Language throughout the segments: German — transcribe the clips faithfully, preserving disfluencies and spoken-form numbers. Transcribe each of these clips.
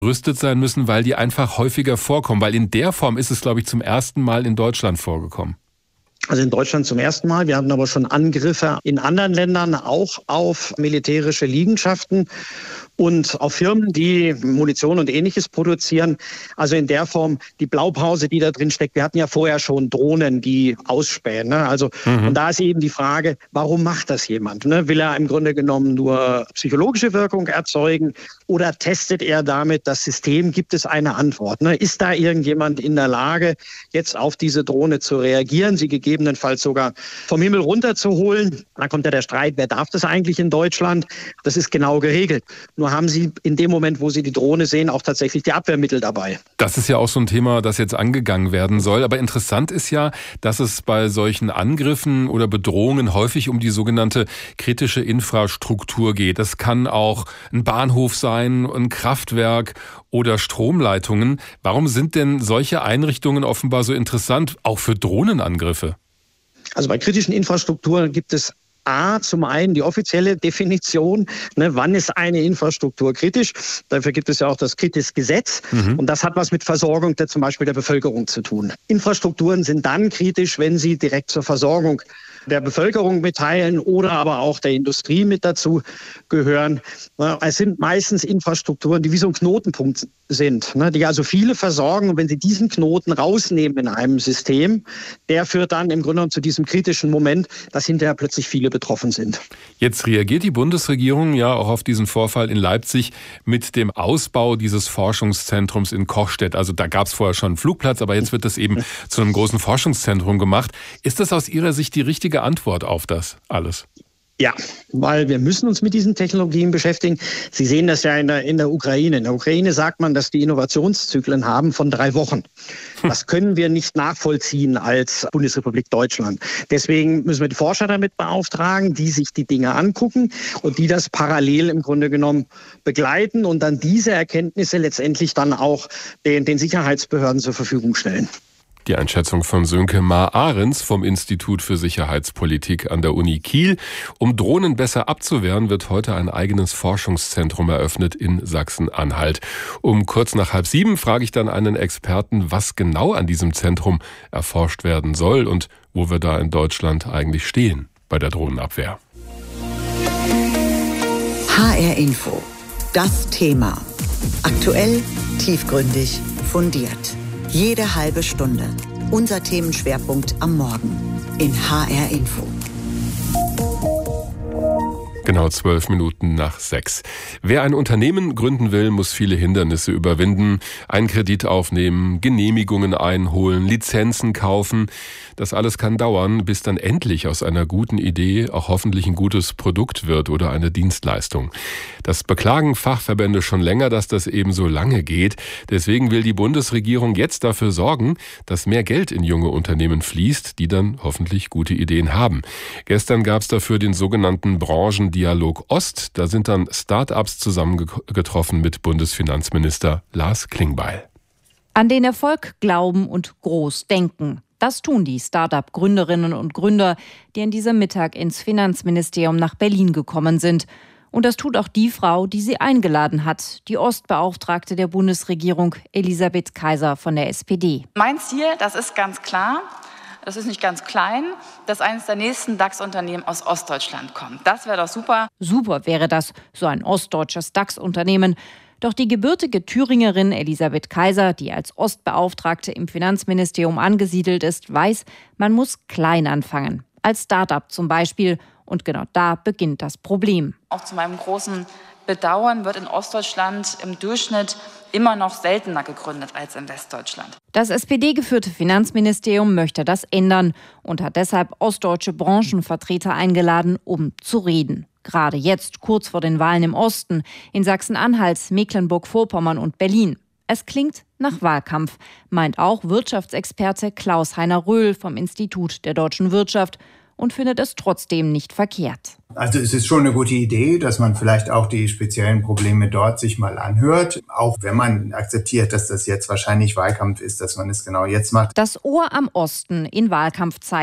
gerüstet sein müssen, weil die einfach häufiger vorkommen. Weil in der Form ist es, glaube ich, zum ersten Mal in Deutschland vorgekommen. Also in Deutschland zum ersten Mal. Wir hatten aber schon Angriffe in anderen Ländern, auch auf militärische Liegenschaften und auf Firmen, die Munition und Ähnliches produzieren. Also in der Form die Blaupause, die da drin steckt. Wir hatten ja vorher schon Drohnen, die ausspähen. Ne? Also mhm. Und da ist eben die Frage, warum macht das jemand? Ne? Will er im Grunde genommen nur psychologische Wirkung erzeugen oder testet er damit das System? Gibt es eine Antwort? Ne? Ist da irgendjemand in der Lage, jetzt auf diese Drohne zu reagieren, sie gegebenenfalls sogar vom Himmel runterzuholen? Da kommt ja der Streit, wer darf das eigentlich in Deutschland? Das ist genau geregelt. Nur haben Sie in dem Moment, wo Sie die Drohne sehen, auch tatsächlich die Abwehrmittel dabei. Das ist ja auch so ein Thema, das jetzt angegangen werden soll. Aber interessant ist ja, dass es bei solchen Angriffen oder Bedrohungen häufig um die sogenannte kritische Infrastruktur geht. Das kann auch ein Bahnhof sein, ein Kraftwerk oder Stromleitungen. Warum sind denn solche Einrichtungen offenbar so interessant, auch für Drohnenangriffe? Also bei kritischen Infrastrukturen gibt es A, zum einen die offizielle Definition, ne, wann ist eine Infrastruktur kritisch. Dafür gibt es ja auch das Kritis-Gesetz. Mhm. Und das hat was mit Versorgung der, zum Beispiel der Bevölkerung zu tun. Infrastrukturen sind dann kritisch, wenn sie direkt zur Versorgung der Bevölkerung mitteilen oder aber auch der Industrie mit dazu gehören. Es sind meistens Infrastrukturen, die wie so ein Knotenpunkt sind, die also viele versorgen. Und wenn Sie diesen Knoten rausnehmen in einem System, der führt dann im Grunde genommen zu diesem kritischen Moment, dass hinterher plötzlich viele betroffen sind. Jetzt reagiert die Bundesregierung ja auch auf diesen Vorfall in Leipzig mit dem Ausbau dieses Forschungszentrums in Kochstedt. Also da gab es vorher schon einen Flugplatz, aber jetzt wird das eben zu einem großen Forschungszentrum gemacht. Ist das aus Ihrer Sicht die richtige Antwort auf das alles? Ja, weil wir müssen uns mit diesen Technologien beschäftigen. Sie sehen das ja in der, in der Ukraine. In der Ukraine sagt man, dass die Innovationszyklen haben von drei Wochen. Das können wir nicht nachvollziehen als Bundesrepublik Deutschland. Deswegen müssen wir die Forscher damit beauftragen, die sich die Dinge angucken und die das parallel im Grunde genommen begleiten und dann diese Erkenntnisse letztendlich dann auch den, den Sicherheitsbehörden zur Verfügung stellen. Die Einschätzung von Sönke Maar-Ahrens vom Institut für Sicherheitspolitik an der Uni Kiel. Um Drohnen besser abzuwehren, wird heute ein eigenes Forschungszentrum eröffnet in Sachsen-Anhalt. Um kurz nach halb sieben frage ich dann einen Experten, was genau an diesem Zentrum erforscht werden soll und wo wir da in Deutschland eigentlich stehen bei der Drohnenabwehr. H R Info. Das Thema. Aktuell, tiefgründig, fundiert. Jede halbe Stunde. Unser Themenschwerpunkt am Morgen in H R Info. Genau zwölf Minuten nach sechs. Wer ein Unternehmen gründen will, muss viele Hindernisse überwinden. Einen Kredit aufnehmen, Genehmigungen einholen, Lizenzen kaufen. Das alles kann dauern, bis dann endlich aus einer guten Idee auch hoffentlich ein gutes Produkt wird oder eine Dienstleistung. Das beklagen Fachverbände schon länger, dass das eben so lange geht. Deswegen will die Bundesregierung jetzt dafür sorgen, dass mehr Geld in junge Unternehmen fließt, die dann hoffentlich gute Ideen haben. Gestern gab es dafür den sogenannten Branchendialog Ost. Da sind dann Start-ups zusammengetroffen mit Bundesfinanzminister Lars Klingbeil. An den Erfolg glauben und groß denken. Das tun die Start-up-Gründerinnen und Gründer, die an diesem Mittag ins Finanzministerium nach Berlin gekommen sind. Und das tut auch die Frau, die sie eingeladen hat, die Ostbeauftragte der Bundesregierung, Elisabeth Kaiser von der S P D. Mein Ziel, das ist ganz klar, das ist nicht ganz klein, dass eines der nächsten DAX-Unternehmen aus Ostdeutschland kommt. Das wäre doch super. Super wäre das, so ein ostdeutsches DAX-Unternehmen. Doch die gebürtige Thüringerin Elisabeth Kaiser, die als Ostbeauftragte im Finanzministerium angesiedelt ist, weiß, man muss klein anfangen. Als Start-up zum Beispiel. Und genau da beginnt das Problem. Auch zu meinem großen Bedauern wird in Ostdeutschland im Durchschnitt immer noch seltener gegründet als in Westdeutschland. Das S P D-geführte Finanzministerium möchte das ändern und hat deshalb ostdeutsche Branchenvertreter eingeladen, um zu reden. Gerade jetzt, kurz vor den Wahlen im Osten, in Sachsen-Anhalt, Mecklenburg-Vorpommern und Berlin. Es klingt nach Wahlkampf, meint auch Wirtschaftsexperte Klaus-Heiner Röhl vom Institut der deutschen Wirtschaft und findet es trotzdem nicht verkehrt. Also es ist schon eine gute Idee, dass man vielleicht auch die speziellen Probleme dort sich mal anhört. Auch wenn man akzeptiert, dass das jetzt wahrscheinlich Wahlkampf ist, dass man es genau jetzt macht. Das Ohr am Osten in Wahlkampfzeiten.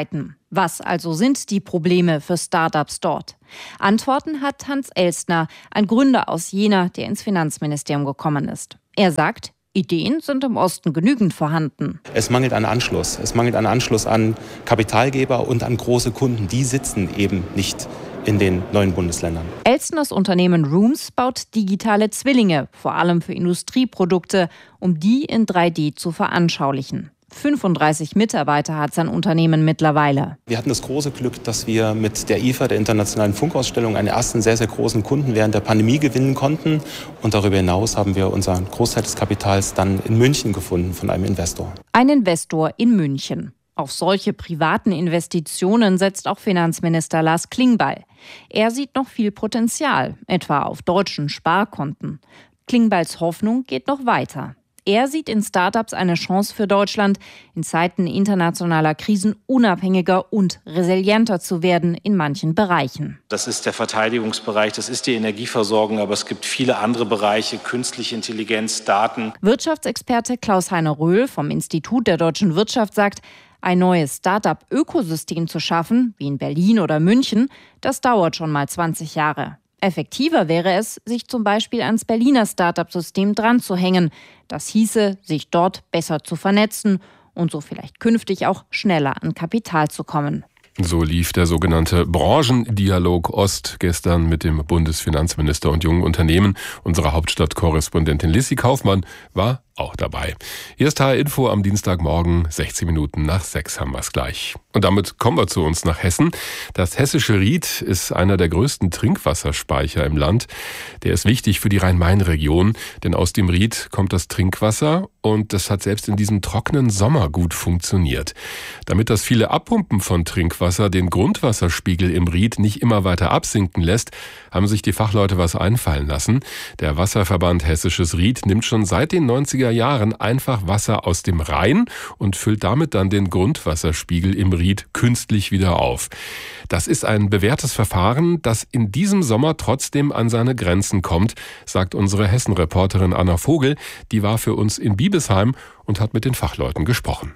Was also sind die Probleme für Start-ups dort? Antworten hat Hans Elstner, ein Gründer aus Jena, der ins Finanzministerium gekommen ist. Er sagt, Ideen sind im Osten genügend vorhanden. Es mangelt an Anschluss. Es mangelt an Anschluss an Kapitalgeber und an große Kunden. Die sitzen eben nicht in den neuen Bundesländern. Elstners Unternehmen Rooms baut digitale Zwillinge, vor allem für Industrieprodukte, um die in drei D zu veranschaulichen. fünfunddreißig Mitarbeiter hat sein Unternehmen mittlerweile. Wir hatten das große Glück, dass wir mit der I F A, der Internationalen Funkausstellung, einen ersten sehr, sehr großen Kunden während der Pandemie gewinnen konnten. Und darüber hinaus haben wir unseren Großteil des Kapitals dann in München gefunden von einem Investor. Ein Investor in München. Auf solche privaten Investitionen setzt auch Finanzminister Lars Klingbeil. Er sieht noch viel Potenzial, etwa auf deutschen Sparkonten. Klingbeils Hoffnung geht noch weiter. Er sieht in Startups eine Chance für Deutschland, in Zeiten internationaler Krisen unabhängiger und resilienter zu werden in manchen Bereichen. Das ist der Verteidigungsbereich, das ist die Energieversorgung, aber es gibt viele andere Bereiche, künstliche Intelligenz, Daten. Wirtschaftsexperte Klaus-Heiner Röhl vom Institut der deutschen Wirtschaft sagt, ein neues Start-up-Ökosystem zu schaffen, wie in Berlin oder München, das dauert schon mal zwanzig Jahre. Effektiver wäre es, sich zum Beispiel ans Berliner Start-up-System dran zu hängen. Das hieße, sich dort besser zu vernetzen und so vielleicht künftig auch schneller an Kapital zu kommen. So lief der sogenannte Branchendialog Ost gestern mit dem Bundesfinanzminister und jungen Unternehmen. Unsere Hauptstadtkorrespondentin Lissi Kaufmann war auch dabei. Hier ist H R Info am Dienstagmorgen, sechzehn Minuten nach sechs haben wir es gleich. Und damit kommen wir zu uns nach Hessen. Das hessische Ried ist einer der größten Trinkwasserspeicher im Land. Der ist wichtig für die Rhein-Main-Region, denn aus dem Ried kommt das Trinkwasser und das hat selbst in diesem trockenen Sommer gut funktioniert. Damit das viele Abpumpen von Trinkwasser den Grundwasserspiegel im Ried nicht immer weiter absinken lässt, haben sich die Fachleute was einfallen lassen. Der Wasserverband Hessisches Ried nimmt schon seit den neunziger Jahren einfach Wasser aus dem Rhein und füllt damit dann den Grundwasserspiegel im Ried künstlich wieder auf. Das ist ein bewährtes Verfahren, das in diesem Sommer trotzdem an seine Grenzen kommt, sagt unsere Hessen-Reporterin Anna Vogel. Die war für uns in Biebesheim und hat mit den Fachleuten gesprochen.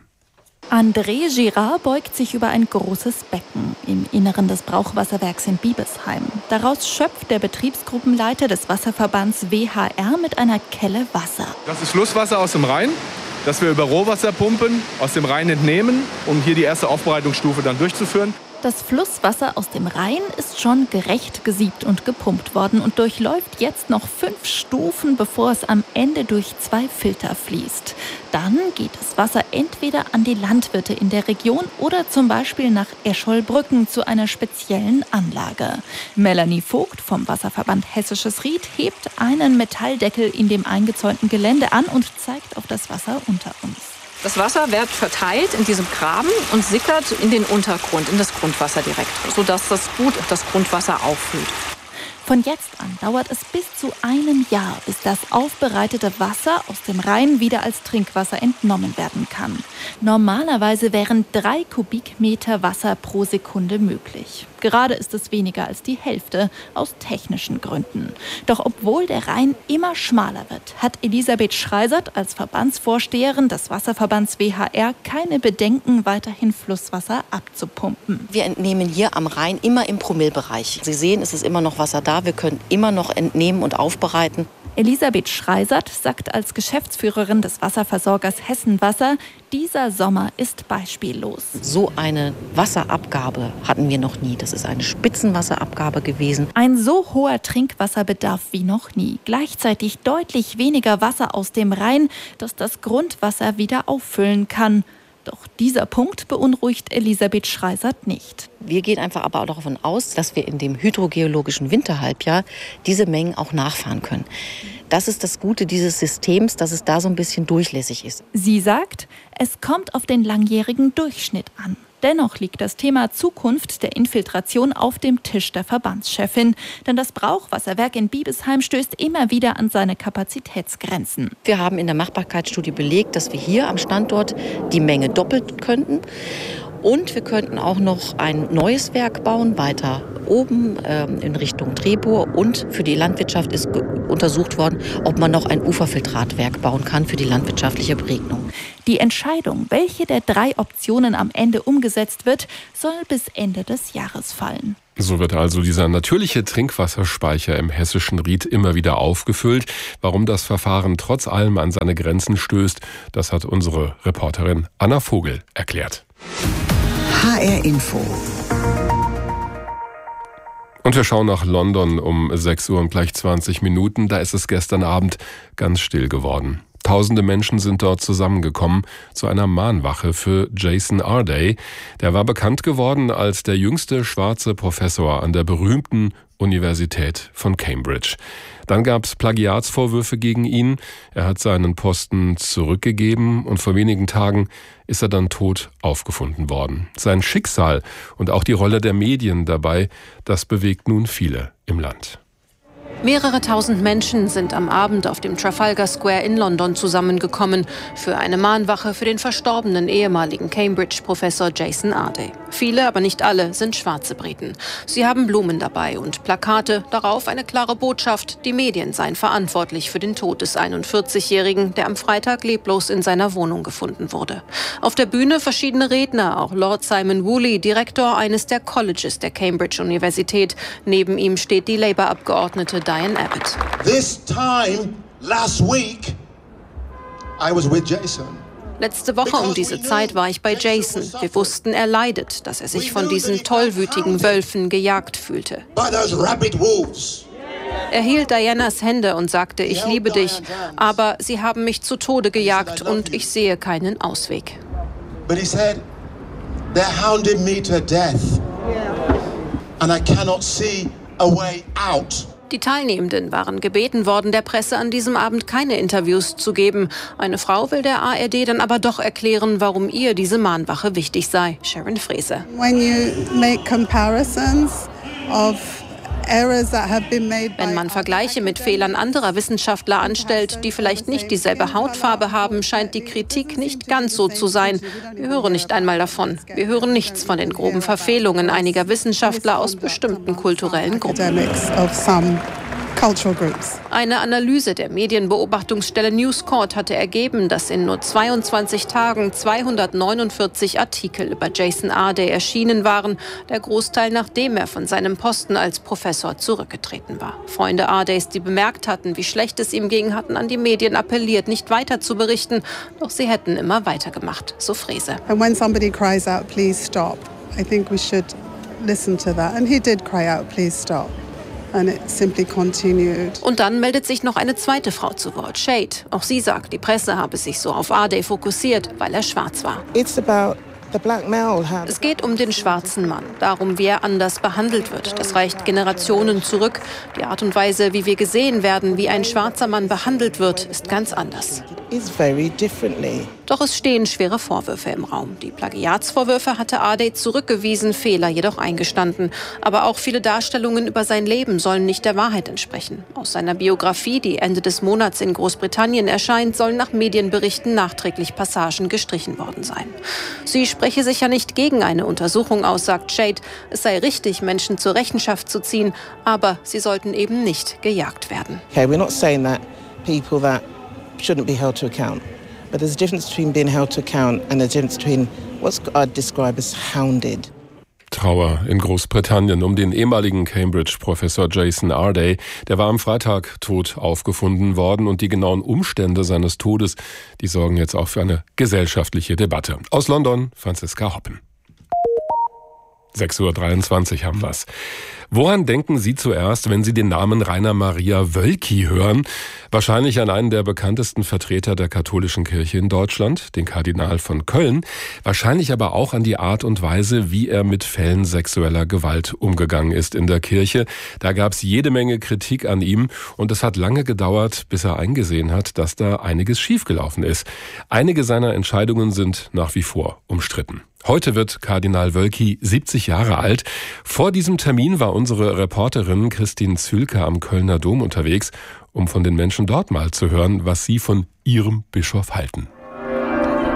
André Girard beugt sich über ein großes Becken im Inneren des Brauchwasserwerks in Biebesheim. Daraus schöpft der Betriebsgruppenleiter des Wasserverbands W H R mit einer Kelle Wasser. Das ist Flusswasser aus dem Rhein, das wir über Rohwasserpumpen aus dem Rhein entnehmen, um hier die erste Aufbereitungsstufe dann durchzuführen. Das Flusswasser aus dem Rhein ist schon gerecht gesiebt und gepumpt worden und durchläuft jetzt noch fünf Stufen, bevor es am Ende durch zwei Filter fließt. Dann geht das Wasser entweder an die Landwirte in der Region oder zum Beispiel nach Escholbrücken zu einer speziellen Anlage. Melanie Vogt vom Wasserverband Hessisches Ried hebt einen Metalldeckel in dem eingezäunten Gelände an und zeigt auf das Wasser unter uns. Das Wasser wird verteilt in diesem Graben und sickert in den Untergrund, in das Grundwasser direkt, sodass das gut das Grundwasser auffüllt. Von jetzt an dauert es bis zu einem Jahr, bis das aufbereitete Wasser aus dem Rhein wieder als Trinkwasser entnommen werden kann. Normalerweise wären drei Kubikmeter Wasser pro Sekunde möglich. Gerade ist es weniger als die Hälfte, aus technischen Gründen. Doch obwohl der Rhein immer schmaler wird, hat Elisabeth Schreisert als Verbandsvorsteherin des Wasserverbands W H R keine Bedenken, weiterhin Flusswasser abzupumpen. Wir entnehmen hier am Rhein immer im Promillebereich. Sie sehen, es ist immer noch Wasser da. Wir können immer noch entnehmen und aufbereiten. Elisabeth Schreisert sagt als Geschäftsführerin des Wasserversorgers Hessenwasser, dieser Sommer ist beispiellos. So eine Wasserabgabe hatten wir noch nie. Das ist eine Spitzenwasserabgabe gewesen. Ein so hoher Trinkwasserbedarf wie noch nie. Gleichzeitig deutlich weniger Wasser aus dem Rhein, das das Grundwasser wieder auffüllen kann. Doch dieser Punkt beunruhigt Elisabeth Schreisert nicht. Wir gehen einfach aber auch davon aus, dass wir in dem hydrogeologischen Winterhalbjahr diese Mengen auch nachfahren können. Das ist das Gute dieses Systems, dass es da so ein bisschen durchlässig ist. Sie sagt, es kommt auf den langjährigen Durchschnitt an. Dennoch liegt das Thema Zukunft der Infiltration auf dem Tisch der Verbandschefin. Denn das Brauchwasserwerk in Biebesheim stößt immer wieder an seine Kapazitätsgrenzen. Wir haben in der Machbarkeitsstudie belegt, dass wir hier am Standort die Menge doppeln könnten. Und wir könnten auch noch ein neues Werk bauen, weiter oben äh, in Richtung Treptow. Und für die Landwirtschaft ist ge- untersucht worden, ob man noch ein Uferfiltratwerk bauen kann für die landwirtschaftliche Beregnung. Die Entscheidung, welche der drei Optionen am Ende umgesetzt wird, soll bis Ende des Jahres fallen. So wird also dieser natürliche Trinkwasserspeicher im hessischen Ried immer wieder aufgefüllt. Warum das Verfahren trotz allem an seine Grenzen stößt, das hat unsere Reporterin Anna Vogel erklärt. H R Info. Und wir schauen nach London um sechs Uhr und gleich zwanzig Minuten. Da ist es gestern Abend ganz still geworden. Tausende Menschen sind dort zusammengekommen zu einer Mahnwache für Jason Arday. Der war bekannt geworden als der jüngste schwarze Professor an der berühmten Universität von Cambridge. Dann gab es Plagiatsvorwürfe gegen ihn. Er hat seinen Posten zurückgegeben und vor wenigen Tagen ist er dann tot aufgefunden worden. Sein Schicksal und auch die Rolle der Medien dabei, das bewegt nun viele im Land. Mehrere tausend Menschen sind am Abend auf dem Trafalgar Square in London zusammengekommen für eine Mahnwache für den verstorbenen ehemaligen Cambridge-Professor Jason Arday. Viele, aber nicht alle, sind schwarze Briten. Sie haben Blumen dabei und Plakate, darauf eine klare Botschaft, die Medien seien verantwortlich für den Tod des einundvierzigjährigen, der am Freitag leblos in seiner Wohnung gefunden wurde. Auf der Bühne verschiedene Redner, auch Lord Simon Woolley, Direktor eines der Colleges der Cambridge-Universität. Neben ihm steht die Labour-Abgeordnete Diane Abbott. This time last week I was with Jason. Letzte Woche um diese Zeit war ich bei Jason. Wir wussten, er leidet, dass er sich von diesen tollwütigen Wölfen gejagt fühlte. Er hielt Dianas Hände und sagte, ich liebe dich, aber sie haben mich zu Tode gejagt und ich sehe keinen Ausweg. But he said, they're hounding me to death and I cannot see a way out. Die Teilnehmenden waren gebeten worden, der Presse an diesem Abend keine Interviews zu geben. Eine Frau will der A R D dann aber doch erklären, warum ihr diese Mahnwache wichtig sei. Sharon Fraser. When you make comparisons of Wenn man Vergleiche mit Fehlern anderer Wissenschaftler anstellt, die vielleicht nicht dieselbe Hautfarbe haben, scheint die Kritik nicht ganz so zu sein. Wir hören nicht einmal davon. Wir hören nichts von den groben Verfehlungen einiger Wissenschaftler aus bestimmten kulturellen Gruppen. Eine Analyse der Medienbeobachtungsstelle News Corp hatte ergeben, dass in nur zweiundzwanzig Tagen zweihundertneunundvierzig Artikel über Jason Arday erschienen waren, der Großteil nachdem er von seinem Posten als Professor zurückgetreten war. Freunde Ardays, die bemerkt hatten, wie schlecht es ihm ging, hatten an die Medien appelliert, nicht weiter zu berichten, doch sie hätten immer weitergemacht, so Frese. And when somebody cries out, please stop, I think we should listen to that. And he did cry out, please stop. And it simply continued. Und dann meldet sich noch eine zweite Frau zu Wort, Shade. Auch sie sagt, die Presse habe sich so auf Arday fokussiert, weil er schwarz war. It's about the black male. Es geht um den schwarzen Mann, darum, wie er anders behandelt wird. Das reicht Generationen zurück. Die Art und Weise, wie wir gesehen werden, wie ein schwarzer Mann behandelt wird, ist ganz anders. It's very differently. Doch es stehen schwere Vorwürfe im Raum. Die Plagiatsvorwürfe hatte Arday zurückgewiesen, Fehler jedoch eingestanden. Aber auch viele Darstellungen über sein Leben sollen nicht der Wahrheit entsprechen. Aus seiner Biografie, die Ende des Monats in Großbritannien erscheint, sollen nach Medienberichten nachträglich Passagen gestrichen worden sein. Sie spreche sich ja nicht gegen eine Untersuchung aus, sagt Shade. Es sei richtig, Menschen zur Rechenschaft zu ziehen, aber sie sollten eben nicht gejagt werden. Okay, we're not saying that people that shouldn't be held to account. But there's a difference between being held to account and a difference between what's I'd describe as hounded. Trauer in Großbritannien um den ehemaligen Cambridge-Professor Jason Arday. Der war am Freitag tot aufgefunden worden und die genauen Umstände seines Todes, die sorgen jetzt auch für eine gesellschaftliche Debatte. Aus London, Franziska Hoppen. sechs Uhr dreiundzwanzig haben wir's. Woran denken Sie zuerst, wenn Sie den Namen Rainer Maria Wölki hören? Wahrscheinlich an einen der bekanntesten Vertreter der katholischen Kirche in Deutschland, den Kardinal von Köln. Wahrscheinlich aber auch an die Art und Weise, wie er mit Fällen sexueller Gewalt umgegangen ist in der Kirche. Da gab's jede Menge Kritik an ihm und es hat lange gedauert, bis er eingesehen hat, dass da einiges schiefgelaufen ist. Einige seiner Entscheidungen sind nach wie vor umstritten. Heute wird Kardinal Wölki siebzig Jahre alt. Vor diesem Termin war unsere Reporterin Christine Zülker am Kölner Dom unterwegs, um von den Menschen dort mal zu hören, was sie von ihrem Bischof halten.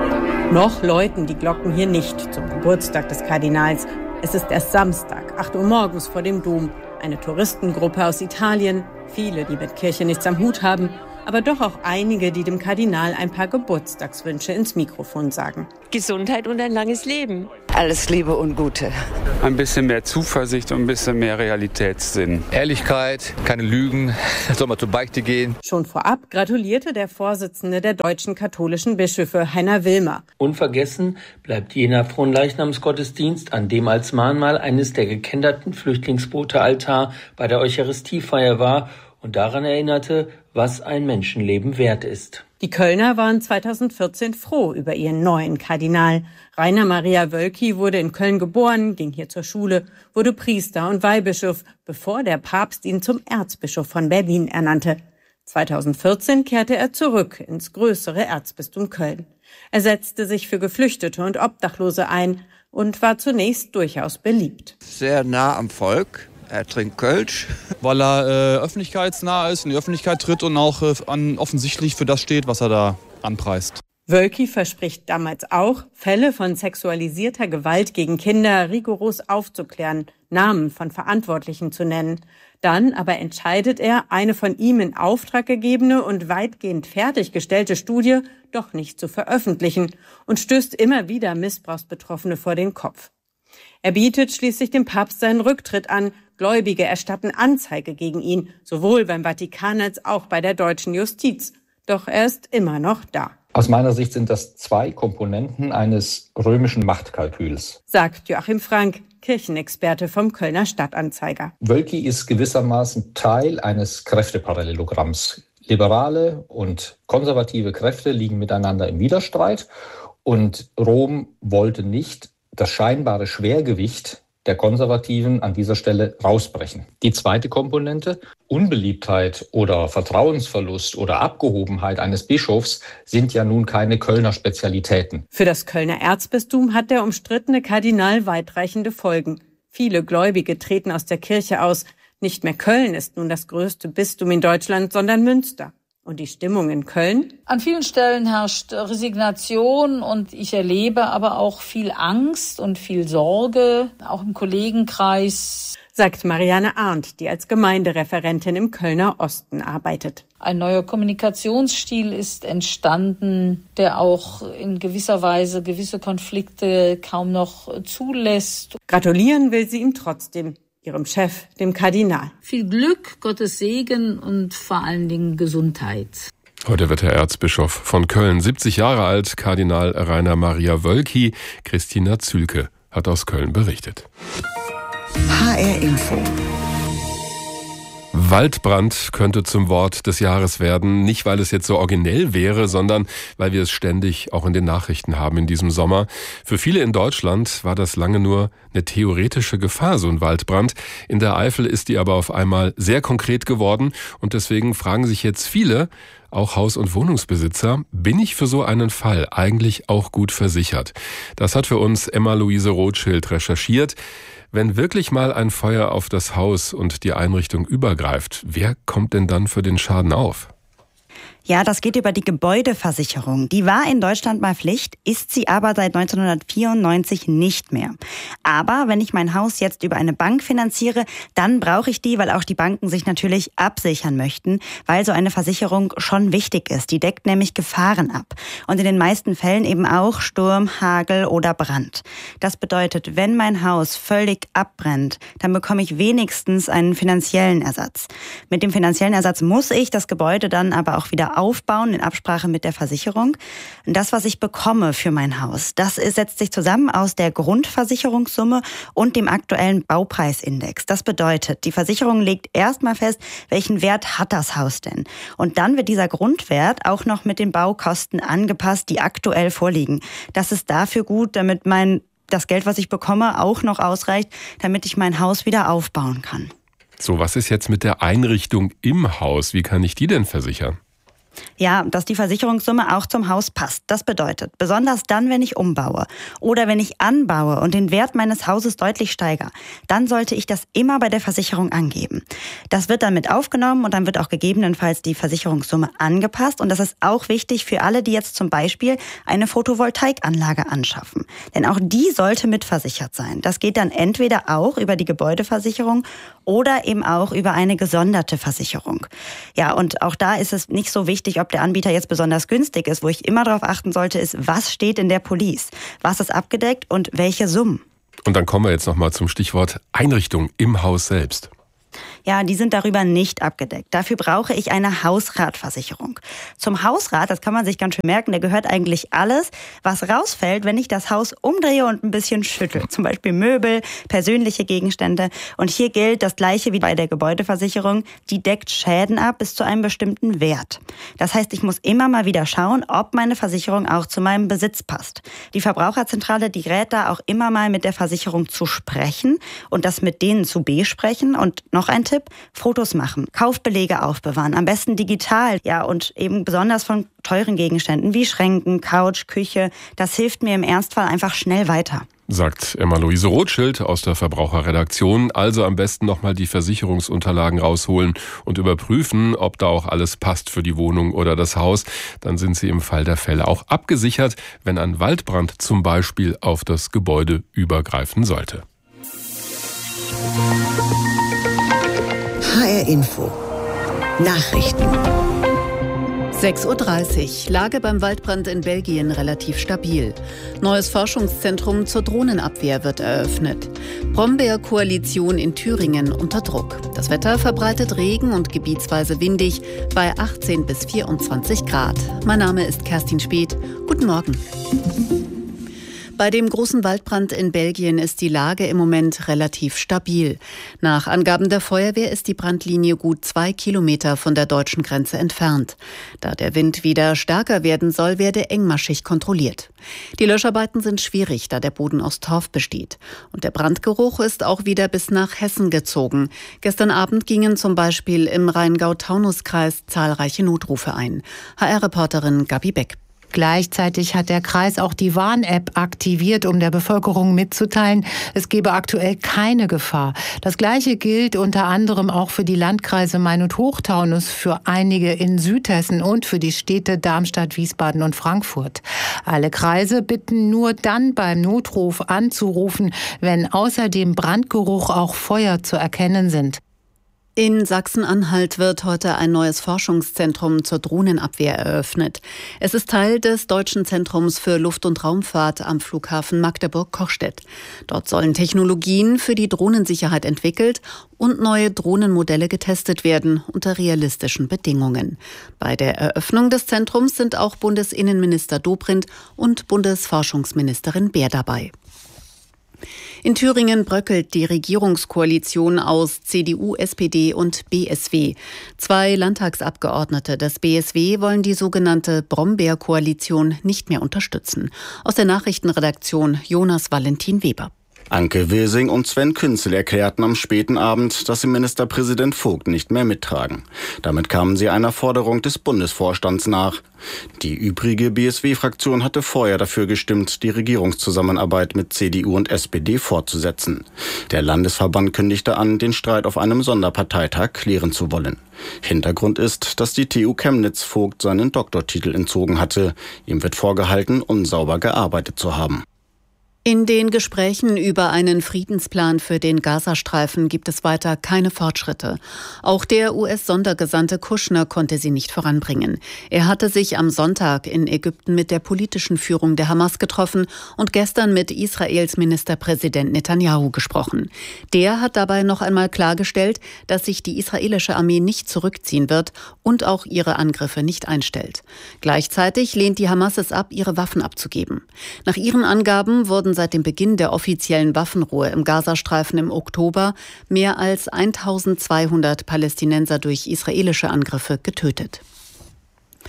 Noch läuten die Glocken hier nicht zum Geburtstag des Kardinals. Es ist erst Samstag, acht Uhr morgens vor dem Dom. Eine Touristengruppe aus Italien, viele, die mit Kirche nichts am Hut haben, aber doch auch einige, die dem Kardinal ein paar Geburtstagswünsche ins Mikrofon sagen. Gesundheit und ein langes Leben. Alles Liebe und Gute. Ein bisschen mehr Zuversicht und ein bisschen mehr Realitätssinn. Ehrlichkeit, keine Lügen, soll mal zur Beichte gehen. Schon vorab gratulierte der Vorsitzende der deutschen katholischen Bischöfe, Heiner Wilmer. Unvergessen bleibt jener Fronleichnamsgottesdienst, an dem als Mahnmal eines der gekenterten Flüchtlingsboote Altar bei der Eucharistiefeier war und daran erinnerte, was ein Menschenleben wert ist. Die Kölner waren zweitausendvierzehn froh über ihren neuen Kardinal. Rainer Maria Wölki wurde in Köln geboren, ging hier zur Schule, wurde Priester und Weihbischof, bevor der Papst ihn zum Erzbischof von Berlin ernannte. zweitausendvierzehn kehrte er zurück ins größere Erzbistum Köln. Er setzte sich für Geflüchtete und Obdachlose ein und war zunächst durchaus beliebt. Sehr nah am Volk. Er trinkt Kölsch. Weil er äh, öffentlichkeitsnah ist, in die Öffentlichkeit tritt und auch äh, an, offensichtlich für das steht, was er da anpreist. Wölki verspricht damals auch, Fälle von sexualisierter Gewalt gegen Kinder rigoros aufzuklären, Namen von Verantwortlichen zu nennen. Dann aber entscheidet er, eine von ihm in Auftrag gegebene und weitgehend fertiggestellte Studie doch nicht zu veröffentlichen und stößt immer wieder Missbrauchsbetroffene vor den Kopf. Er bietet schließlich dem Papst seinen Rücktritt an. Gläubige erstatten Anzeige gegen ihn, sowohl beim Vatikan als auch bei der deutschen Justiz. Doch er ist immer noch da. Aus meiner Sicht sind das zwei Komponenten eines römischen Machtkalküls, sagt Joachim Frank, Kirchenexperte vom Kölner Stadtanzeiger. Wölki ist gewissermaßen Teil eines Kräfteparallelogramms. Liberale und konservative Kräfte liegen miteinander im Widerstreit und Rom wollte nicht das scheinbare Schwergewicht der Konservativen an dieser Stelle rausbrechen. Die zweite Komponente, Unbeliebtheit oder Vertrauensverlust oder Abgehobenheit eines Bischofs, sind ja nun keine Kölner Spezialitäten. Für das Kölner Erzbistum hat der umstrittene Kardinal weitreichende Folgen. Viele Gläubige treten aus der Kirche aus. Nicht mehr Köln ist nun das größte Bistum in Deutschland, sondern Münster. Und die Stimmung in Köln? An vielen Stellen herrscht Resignation und ich erlebe aber auch viel Angst und viel Sorge, auch im Kollegenkreis. Sagt Marianne Arndt, die als Gemeindereferentin im Kölner Osten arbeitet. Ein neuer Kommunikationsstil ist entstanden, der auch in gewisser Weise gewisse Konflikte kaum noch zulässt. Gratulieren will sie ihm trotzdem. Ihrem Chef, dem Kardinal. Viel Glück, Gottes Segen und vor allen Dingen Gesundheit. Heute wird der Erzbischof von Köln siebzig Jahre alt, Kardinal Rainer Maria Wölki. Christina Zülke hat aus Köln berichtet. H R Info. Waldbrand könnte zum Wort des Jahres werden, nicht weil es jetzt so originell wäre, sondern weil wir es ständig auch in den Nachrichten haben in diesem Sommer. Für viele in Deutschland war das lange nur eine theoretische Gefahr, so ein Waldbrand. In der Eifel ist die aber auf einmal sehr konkret geworden und deswegen fragen sich jetzt viele, auch Haus- und Wohnungsbesitzer, bin ich für so einen Fall eigentlich auch gut versichert? Das hat für uns Emma-Luise Rothschild recherchiert. Wenn wirklich mal ein Feuer auf das Haus und die Einrichtung übergreift, wer kommt denn dann für den Schaden auf? Ja, das geht über die Gebäudeversicherung. Die war in Deutschland mal Pflicht, ist sie aber seit neunzehnhundertvierundneunzig nicht mehr. Aber wenn ich mein Haus jetzt über eine Bank finanziere, dann brauche ich die, weil auch die Banken sich natürlich absichern möchten, weil so eine Versicherung schon wichtig ist. Die deckt nämlich Gefahren ab. Und in den meisten Fällen eben auch Sturm, Hagel oder Brand. Das bedeutet, wenn mein Haus völlig abbrennt, dann bekomme ich wenigstens einen finanziellen Ersatz. Mit dem finanziellen Ersatz muss ich das Gebäude dann aber auch wieder aufbauen in Absprache mit der Versicherung. Und das, was ich bekomme für mein Haus, das setzt sich zusammen aus der Grundversicherungssumme und dem aktuellen Baupreisindex. Das bedeutet, die Versicherung legt erstmal fest, welchen Wert hat das Haus denn? Und dann wird dieser Grundwert auch noch mit den Baukosten angepasst, die aktuell vorliegen. Das ist dafür gut, damit mein das Geld, was ich bekomme, auch noch ausreicht, damit ich mein Haus wieder aufbauen kann. So, was ist jetzt mit der Einrichtung im Haus? Wie kann ich die denn versichern? Ja, dass die Versicherungssumme auch zum Haus passt. Das bedeutet, besonders dann, wenn ich umbaue oder wenn ich anbaue und den Wert meines Hauses deutlich steigere, dann sollte ich das immer bei der Versicherung angeben. Das wird dann mit aufgenommen und dann wird auch gegebenenfalls die Versicherungssumme angepasst. Und das ist auch wichtig für alle, die jetzt zum Beispiel eine Photovoltaikanlage anschaffen. Denn auch die sollte mitversichert sein. Das geht dann entweder auch über die Gebäudeversicherung oder eben auch über eine gesonderte Versicherung. Ja, und auch da ist es nicht so wichtig, ob der Anbieter jetzt besonders günstig ist. Wo ich immer darauf achten sollte, ist, was steht in der Police? Was ist abgedeckt und welche Summen? Und dann kommen wir jetzt nochmal zum Stichwort Einrichtung im Haus selbst. Ja, die sind darüber nicht abgedeckt. Dafür brauche ich eine Hausratversicherung. Zum Hausrat, das kann man sich ganz schön merken, da gehört eigentlich alles, was rausfällt, wenn ich das Haus umdrehe und ein bisschen schüttel. Zum Beispiel Möbel, persönliche Gegenstände. Und hier gilt das Gleiche wie bei der Gebäudeversicherung. Die deckt Schäden ab bis zu einem bestimmten Wert. Das heißt, ich muss immer mal wieder schauen, ob meine Versicherung auch zu meinem Besitz passt. Die Verbraucherzentrale, die rät da auch immer mal mit der Versicherung zu sprechen und das mit denen zu besprechen. Und noch ein Tipp: Fotos machen, Kaufbelege aufbewahren, am besten digital, ja, und eben besonders von teuren Gegenständen wie Schränken, Couch, Küche. Das hilft mir im Ernstfall einfach schnell weiter. Sagt Emma-Luise Rothschild aus der Verbraucherredaktion. Also am besten nochmal die Versicherungsunterlagen rausholen und überprüfen, ob da auch alles passt für die Wohnung oder das Haus. Dann sind Sie im Fall der Fälle auch abgesichert, wenn ein Waldbrand zum Beispiel auf das Gebäude übergreifen sollte. H R Info Nachrichten. sechs Uhr dreißig. Lage beim Waldbrand in Belgien relativ stabil. Neues Forschungszentrum zur Drohnenabwehr wird eröffnet. Brombeerkoalition in Thüringen unter Druck. Das Wetter verbreitet Regen und gebietsweise windig bei achtzehn bis vierundzwanzig Grad. Mein Name ist Kerstin Speth. Guten Morgen. Bei dem großen Waldbrand in Belgien ist die Lage im Moment relativ stabil. Nach Angaben der Feuerwehr ist die Brandlinie gut zwei Kilometer von der deutschen Grenze entfernt. Da der Wind wieder stärker werden soll, werde engmaschig kontrolliert. Die Löscharbeiten sind schwierig, da der Boden aus Torf besteht. Und der Brandgeruch ist auch wieder bis nach Hessen gezogen. Gestern Abend gingen zum Beispiel im Rheingau-Taunus-Kreis zahlreiche Notrufe ein. H R-Reporterin Gabi Beck. Gleichzeitig hat der Kreis auch die Warn-App aktiviert, um der Bevölkerung mitzuteilen, es gebe aktuell keine Gefahr. Das Gleiche gilt unter anderem auch für die Landkreise Main- und Hochtaunus, für einige in Südhessen und für die Städte Darmstadt, Wiesbaden und Frankfurt. Alle Kreise bitten nur dann beim Notruf anzurufen, wenn außer dem Brandgeruch auch Feuer zu erkennen sind. In Sachsen-Anhalt wird heute ein neues Forschungszentrum zur Drohnenabwehr eröffnet. Es ist Teil des Deutschen Zentrums für Luft- und Raumfahrt am Flughafen Magdeburg-Kochstedt. Dort sollen Technologien für die Drohnensicherheit entwickelt und neue Drohnenmodelle getestet werden unter realistischen Bedingungen. Bei der Eröffnung des Zentrums sind auch Bundesinnenminister Dobrindt und Bundesforschungsministerin Beer dabei. In Thüringen bröckelt die Regierungskoalition aus C D U, S P D und B S W. Zwei Landtagsabgeordnete des B S W wollen die sogenannte Brombeerkoalition nicht mehr unterstützen. Aus der Nachrichtenredaktion Jonas Valentin Weber. Anke Wilsing und Sven Künzel erklärten am späten Abend, dass sie Ministerpräsident Vogt nicht mehr mittragen. Damit kamen sie einer Forderung des Bundesvorstands nach. Die übrige B S W-Fraktion hatte vorher dafür gestimmt, die Regierungszusammenarbeit mit C D U und S P D fortzusetzen. Der Landesverband kündigte an, den Streit auf einem Sonderparteitag klären zu wollen. Hintergrund ist, dass die T U Chemnitz Vogt seinen Doktortitel entzogen hatte. Ihm wird vorgehalten, unsauber gearbeitet zu haben. In den Gesprächen über einen Friedensplan für den Gazastreifen gibt es weiter keine Fortschritte. Auch der U S-Sondergesandte Kushner konnte sie nicht voranbringen. Er hatte sich am Sonntag in Ägypten mit der politischen Führung der Hamas getroffen und gestern mit Israels Ministerpräsident Netanyahu gesprochen. Der hat dabei noch einmal klargestellt, dass sich die israelische Armee nicht zurückziehen wird und auch ihre Angriffe nicht einstellt. Gleichzeitig lehnt die Hamas es ab, ihre Waffen abzugeben. Nach ihren Angaben wurden seit dem Beginn der offiziellen Waffenruhe im Gazastreifen im Oktober mehr als eintausendzweihundert Palästinenser durch israelische Angriffe getötet.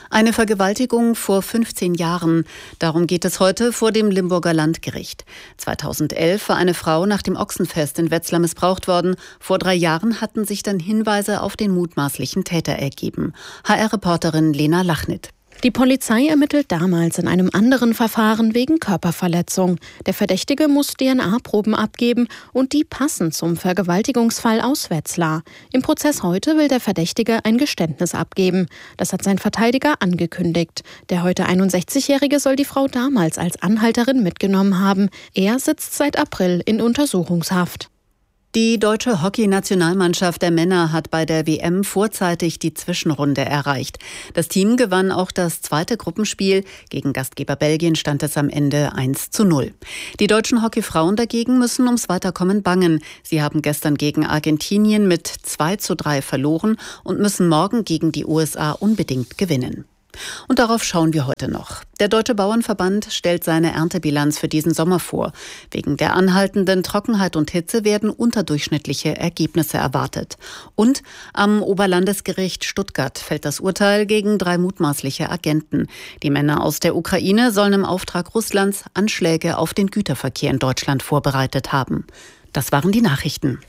Eine Vergewaltigung vor fünfzehn Jahren. Darum geht es heute vor dem Limburger Landgericht. zweitausendelf war eine Frau nach dem Ochsenfest in Wetzlar missbraucht worden. Vor drei Jahren hatten sich dann Hinweise auf den mutmaßlichen Täter ergeben. H R-Reporterin Lena Lachnit. Die Polizei ermittelt damals in einem anderen Verfahren wegen Körperverletzung. Der Verdächtige muss D N A-Proben abgeben und die passen zum Vergewaltigungsfall aus Wetzlar. Im Prozess heute will der Verdächtige ein Geständnis abgeben. Das hat sein Verteidiger angekündigt. Der heute einundsechzigjährige soll die Frau damals als Anhalterin mitgenommen haben. Er sitzt seit April in Untersuchungshaft. Die deutsche Hockey-Nationalmannschaft der Männer hat bei der W M vorzeitig die Zwischenrunde erreicht. Das Team gewann auch das zweite Gruppenspiel. Gegen Gastgeber Belgien stand es am Ende eins zu null. Die deutschen Hockeyfrauen dagegen müssen ums Weiterkommen bangen. Sie haben gestern gegen Argentinien mit zwei zu drei verloren und müssen morgen gegen die U S A unbedingt gewinnen. Und darauf schauen wir heute noch. Der Deutsche Bauernverband stellt seine Erntebilanz für diesen Sommer vor. Wegen der anhaltenden Trockenheit und Hitze werden unterdurchschnittliche Ergebnisse erwartet. Und am Oberlandesgericht Stuttgart fällt das Urteil gegen drei mutmaßliche Agenten. Die Männer aus der Ukraine sollen im Auftrag Russlands Anschläge auf den Güterverkehr in Deutschland vorbereitet haben. Das waren die Nachrichten.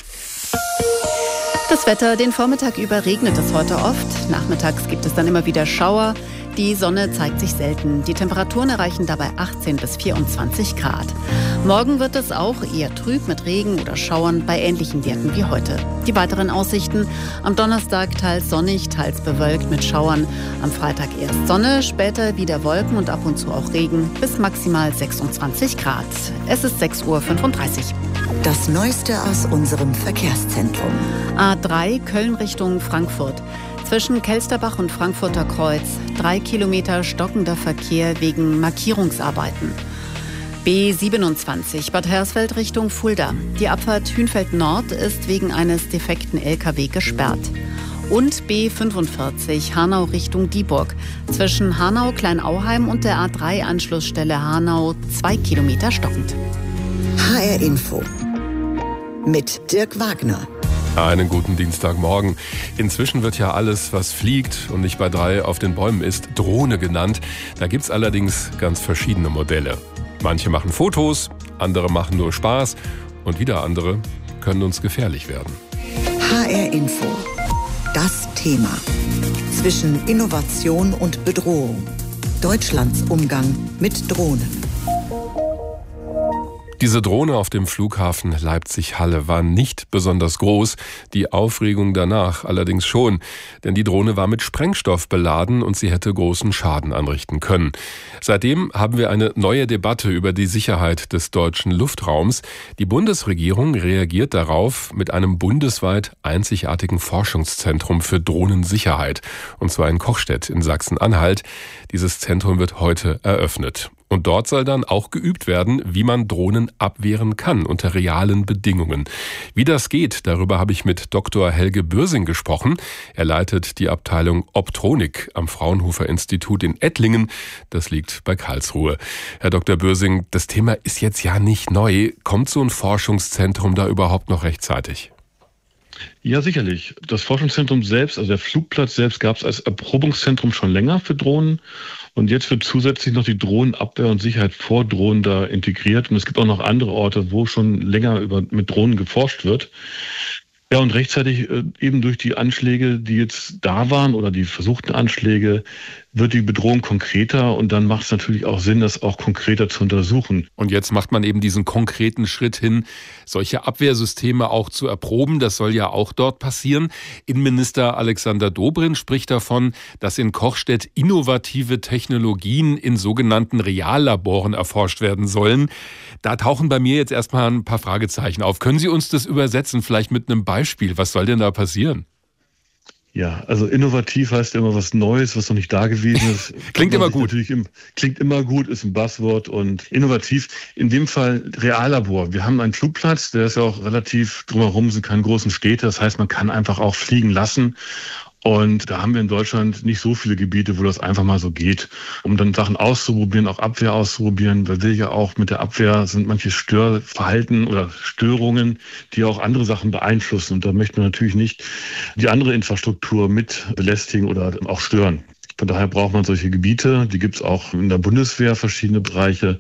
Das Wetter, den Vormittag über regnet es heute oft. Nachmittags gibt es dann immer wieder Schauer. Die Sonne zeigt sich selten. Die Temperaturen erreichen dabei achtzehn bis vierundzwanzig Grad. Morgen wird es auch eher trüb mit Regen oder Schauern bei ähnlichen Werten wie heute. Die weiteren Aussichten: am Donnerstag teils sonnig, teils bewölkt mit Schauern. Am Freitag erst Sonne, später wieder Wolken und ab und zu auch Regen bis maximal sechsundzwanzig Grad. Es ist sechs Uhr fünfunddreißig. Das Neueste aus unserem Verkehrszentrum. A drei Köln Richtung Frankfurt. Zwischen Kelsterbach und Frankfurter Kreuz drei Kilometer stockender Verkehr wegen Markierungsarbeiten. B siebenundzwanzig Bad Hersfeld Richtung Fulda. Die Abfahrt Hünfeld Nord ist wegen eines defekten L K W gesperrt. Und B fünfundvierzig Hanau Richtung Dieburg. Zwischen Hanau Kleinauheim und der A drei Anschlussstelle Hanau zwei Kilometer stockend. H R Info mit Dirk Wagner. Einen guten Dienstagmorgen. Inzwischen wird ja alles, was fliegt und nicht bei drei auf den Bäumen ist, Drohne genannt. Da gibt's allerdings ganz verschiedene Modelle. Manche machen Fotos, andere machen nur Spaß und wieder andere können uns gefährlich werden. H R Info. Das Thema. Zwischen Innovation und Bedrohung. Deutschlands Umgang mit Drohnen. Diese Drohne auf dem Flughafen Leipzig-Halle war nicht besonders groß, die Aufregung danach allerdings schon, denn die Drohne war mit Sprengstoff beladen und sie hätte großen Schaden anrichten können. Seitdem haben wir eine neue Debatte über die Sicherheit des deutschen Luftraums. Die Bundesregierung reagiert darauf mit einem bundesweit einzigartigen Forschungszentrum für Drohnensicherheit, und zwar in Kochstedt in Sachsen-Anhalt. Dieses Zentrum wird heute eröffnet. Und dort soll dann auch geübt werden, wie man Drohnen abwehren kann unter realen Bedingungen. Wie das geht, darüber habe ich mit Doktor Helge Bürsing gesprochen. Er leitet die Abteilung Optronik am Fraunhofer-Institut in Ettlingen. Das liegt bei Karlsruhe. Herr Doktor Bürsing, das Thema ist jetzt ja nicht neu. Kommt so ein Forschungszentrum da überhaupt noch rechtzeitig? Ja, sicherlich. Das Forschungszentrum selbst, also der Flugplatz selbst, gab es als Erprobungszentrum schon länger für Drohnen. Und jetzt wird zusätzlich noch die Drohnenabwehr und Sicherheit vor Drohnen da integriert. Und es gibt auch noch andere Orte, wo schon länger über, mit Drohnen geforscht wird. Ja, und rechtzeitig äh, eben durch die Anschläge, die jetzt da waren oder die versuchten Anschläge, wird die Bedrohung konkreter und dann macht es natürlich auch Sinn, das auch konkreter zu untersuchen. Und jetzt macht man eben diesen konkreten Schritt hin, solche Abwehrsysteme auch zu erproben. Das soll ja auch dort passieren. Innenminister Alexander Dobrindt spricht davon, dass in Kochstedt innovative Technologien in sogenannten Reallaboren erforscht werden sollen. Da tauchen bei mir jetzt erstmal ein paar Fragezeichen auf. Können Sie uns das übersetzen, vielleicht mit einem Beispiel? Was soll denn da passieren? Ja, also innovativ heißt immer was Neues, was noch nicht da gewesen ist. Klingt immer gut. Im, klingt immer gut, ist ein Buzzword und innovativ. In dem Fall Reallabor. Wir haben einen Flugplatz, der ist ja auch relativ drumherum, sind keine großen Städte. Das heißt, man kann einfach auch fliegen lassen. Und da haben wir in Deutschland nicht so viele Gebiete, wo das einfach mal so geht. Um dann Sachen auszuprobieren, auch Abwehr auszuprobieren. Weil wir ja auch mit der Abwehr sind manche Störverhalten oder Störungen, die auch andere Sachen beeinflussen. Und da möchte man natürlich nicht die andere Infrastruktur mit belästigen oder auch stören. Von daher braucht man solche Gebiete. Die gibt es auch in der Bundeswehr, verschiedene Bereiche.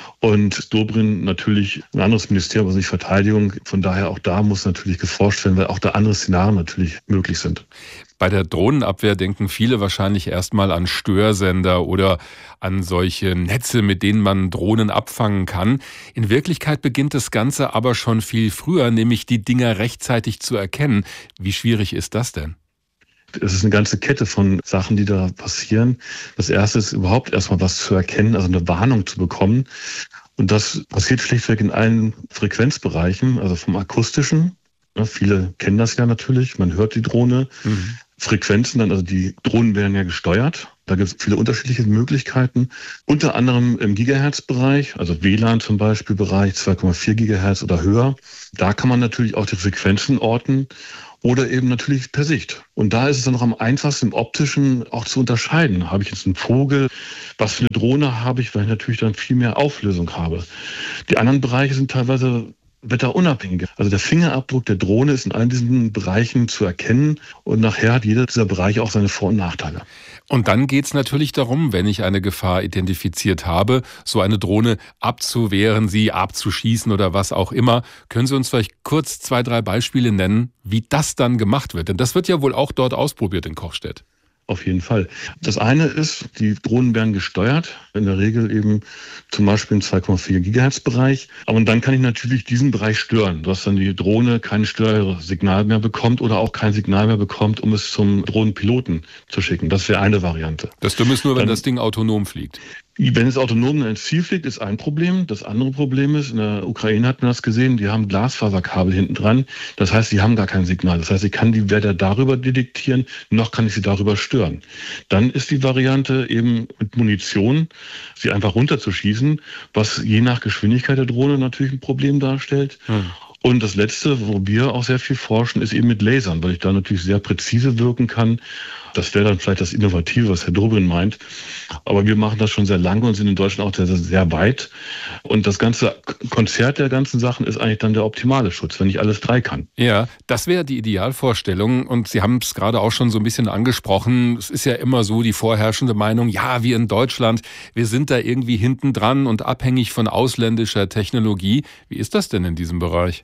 Und Dobrindt natürlich ein anderes Ministerium, also nicht Verteidigung. Von daher auch da muss natürlich geforscht werden, weil auch da andere Szenarien natürlich möglich sind. Bei der Drohnenabwehr denken viele wahrscheinlich erstmal an Störsender oder an solche Netze, mit denen man Drohnen abfangen kann. In Wirklichkeit beginnt das Ganze aber schon viel früher, nämlich die Dinger rechtzeitig zu erkennen. Wie schwierig ist das denn? Es ist eine ganze Kette von Sachen, die da passieren. Das erste ist überhaupt erstmal was zu erkennen, also eine Warnung zu bekommen. Und das passiert schlichtweg in allen Frequenzbereichen, also vom akustischen. Ja, viele kennen das ja natürlich, man hört die Drohne. Mhm. Frequenzen dann, also die Drohnen werden ja gesteuert. Da gibt es viele unterschiedliche Möglichkeiten. Unter anderem im Gigahertz-Bereich, also W L A N zum Beispiel Bereich zwei Komma vier Gigahertz oder höher. Da kann man natürlich auch die Frequenzen orten. Oder eben natürlich per Sicht. Und da ist es dann noch am einfachsten im Optischen auch zu unterscheiden. Habe ich jetzt einen Vogel? Was für eine Drohne habe ich? Weil ich natürlich dann viel mehr Auflösung habe. Die anderen Bereiche sind teilweise wetterunabhängig. Also der Fingerabdruck der Drohne ist in all diesen Bereichen zu erkennen. Und nachher hat jeder dieser Bereiche auch seine Vor- und Nachteile. Und dann geht es natürlich darum, wenn ich eine Gefahr identifiziert habe, so eine Drohne abzuwehren, sie abzuschießen oder was auch immer. Können Sie uns vielleicht kurz zwei, drei Beispiele nennen, wie das dann gemacht wird? Denn das wird ja wohl auch dort ausprobiert in Kochstedt. Auf jeden Fall. Das eine ist, die Drohnen werden gesteuert, in der Regel eben zum Beispiel im zwei Komma vier Gigahertz Bereich. Aber dann kann ich natürlich diesen Bereich stören, dass dann die Drohne kein Störsignal mehr bekommt oder auch kein Signal mehr bekommt, um es zum Drohnenpiloten zu schicken. Das wäre eine Variante. Das Dumme ist nur, wenn dann, das Ding autonom fliegt. Wenn es autonom ins Ziel fliegt, ist ein Problem. Das andere Problem ist, in der Ukraine hat man das gesehen, die haben Glasfaserkabel hinten dran. Das heißt, sie haben gar kein Signal. Das heißt, ich kann die weder darüber detektieren, noch kann ich sie darüber stören. Dann ist die Variante eben mit Munition, sie einfach runterzuschießen, was je nach Geschwindigkeit der Drohne natürlich ein Problem darstellt. Hm. Und das Letzte, wo wir auch sehr viel forschen, ist eben mit Lasern, weil ich da natürlich sehr präzise wirken kann. Das wäre dann vielleicht das Innovative, was Herr Dobrindt meint. Aber wir machen das schon sehr lange und sind in Deutschland auch sehr, sehr weit. Und das ganze Konzert der ganzen Sachen ist eigentlich dann der optimale Schutz, wenn ich alles drei kann. Ja, das wäre die Idealvorstellung. Und Sie haben es gerade auch schon so ein bisschen angesprochen. Es ist ja immer so die vorherrschende Meinung, ja, wir in Deutschland, wir sind da irgendwie hinten dran und abhängig von ausländischer Technologie. Wie ist das denn in diesem Bereich?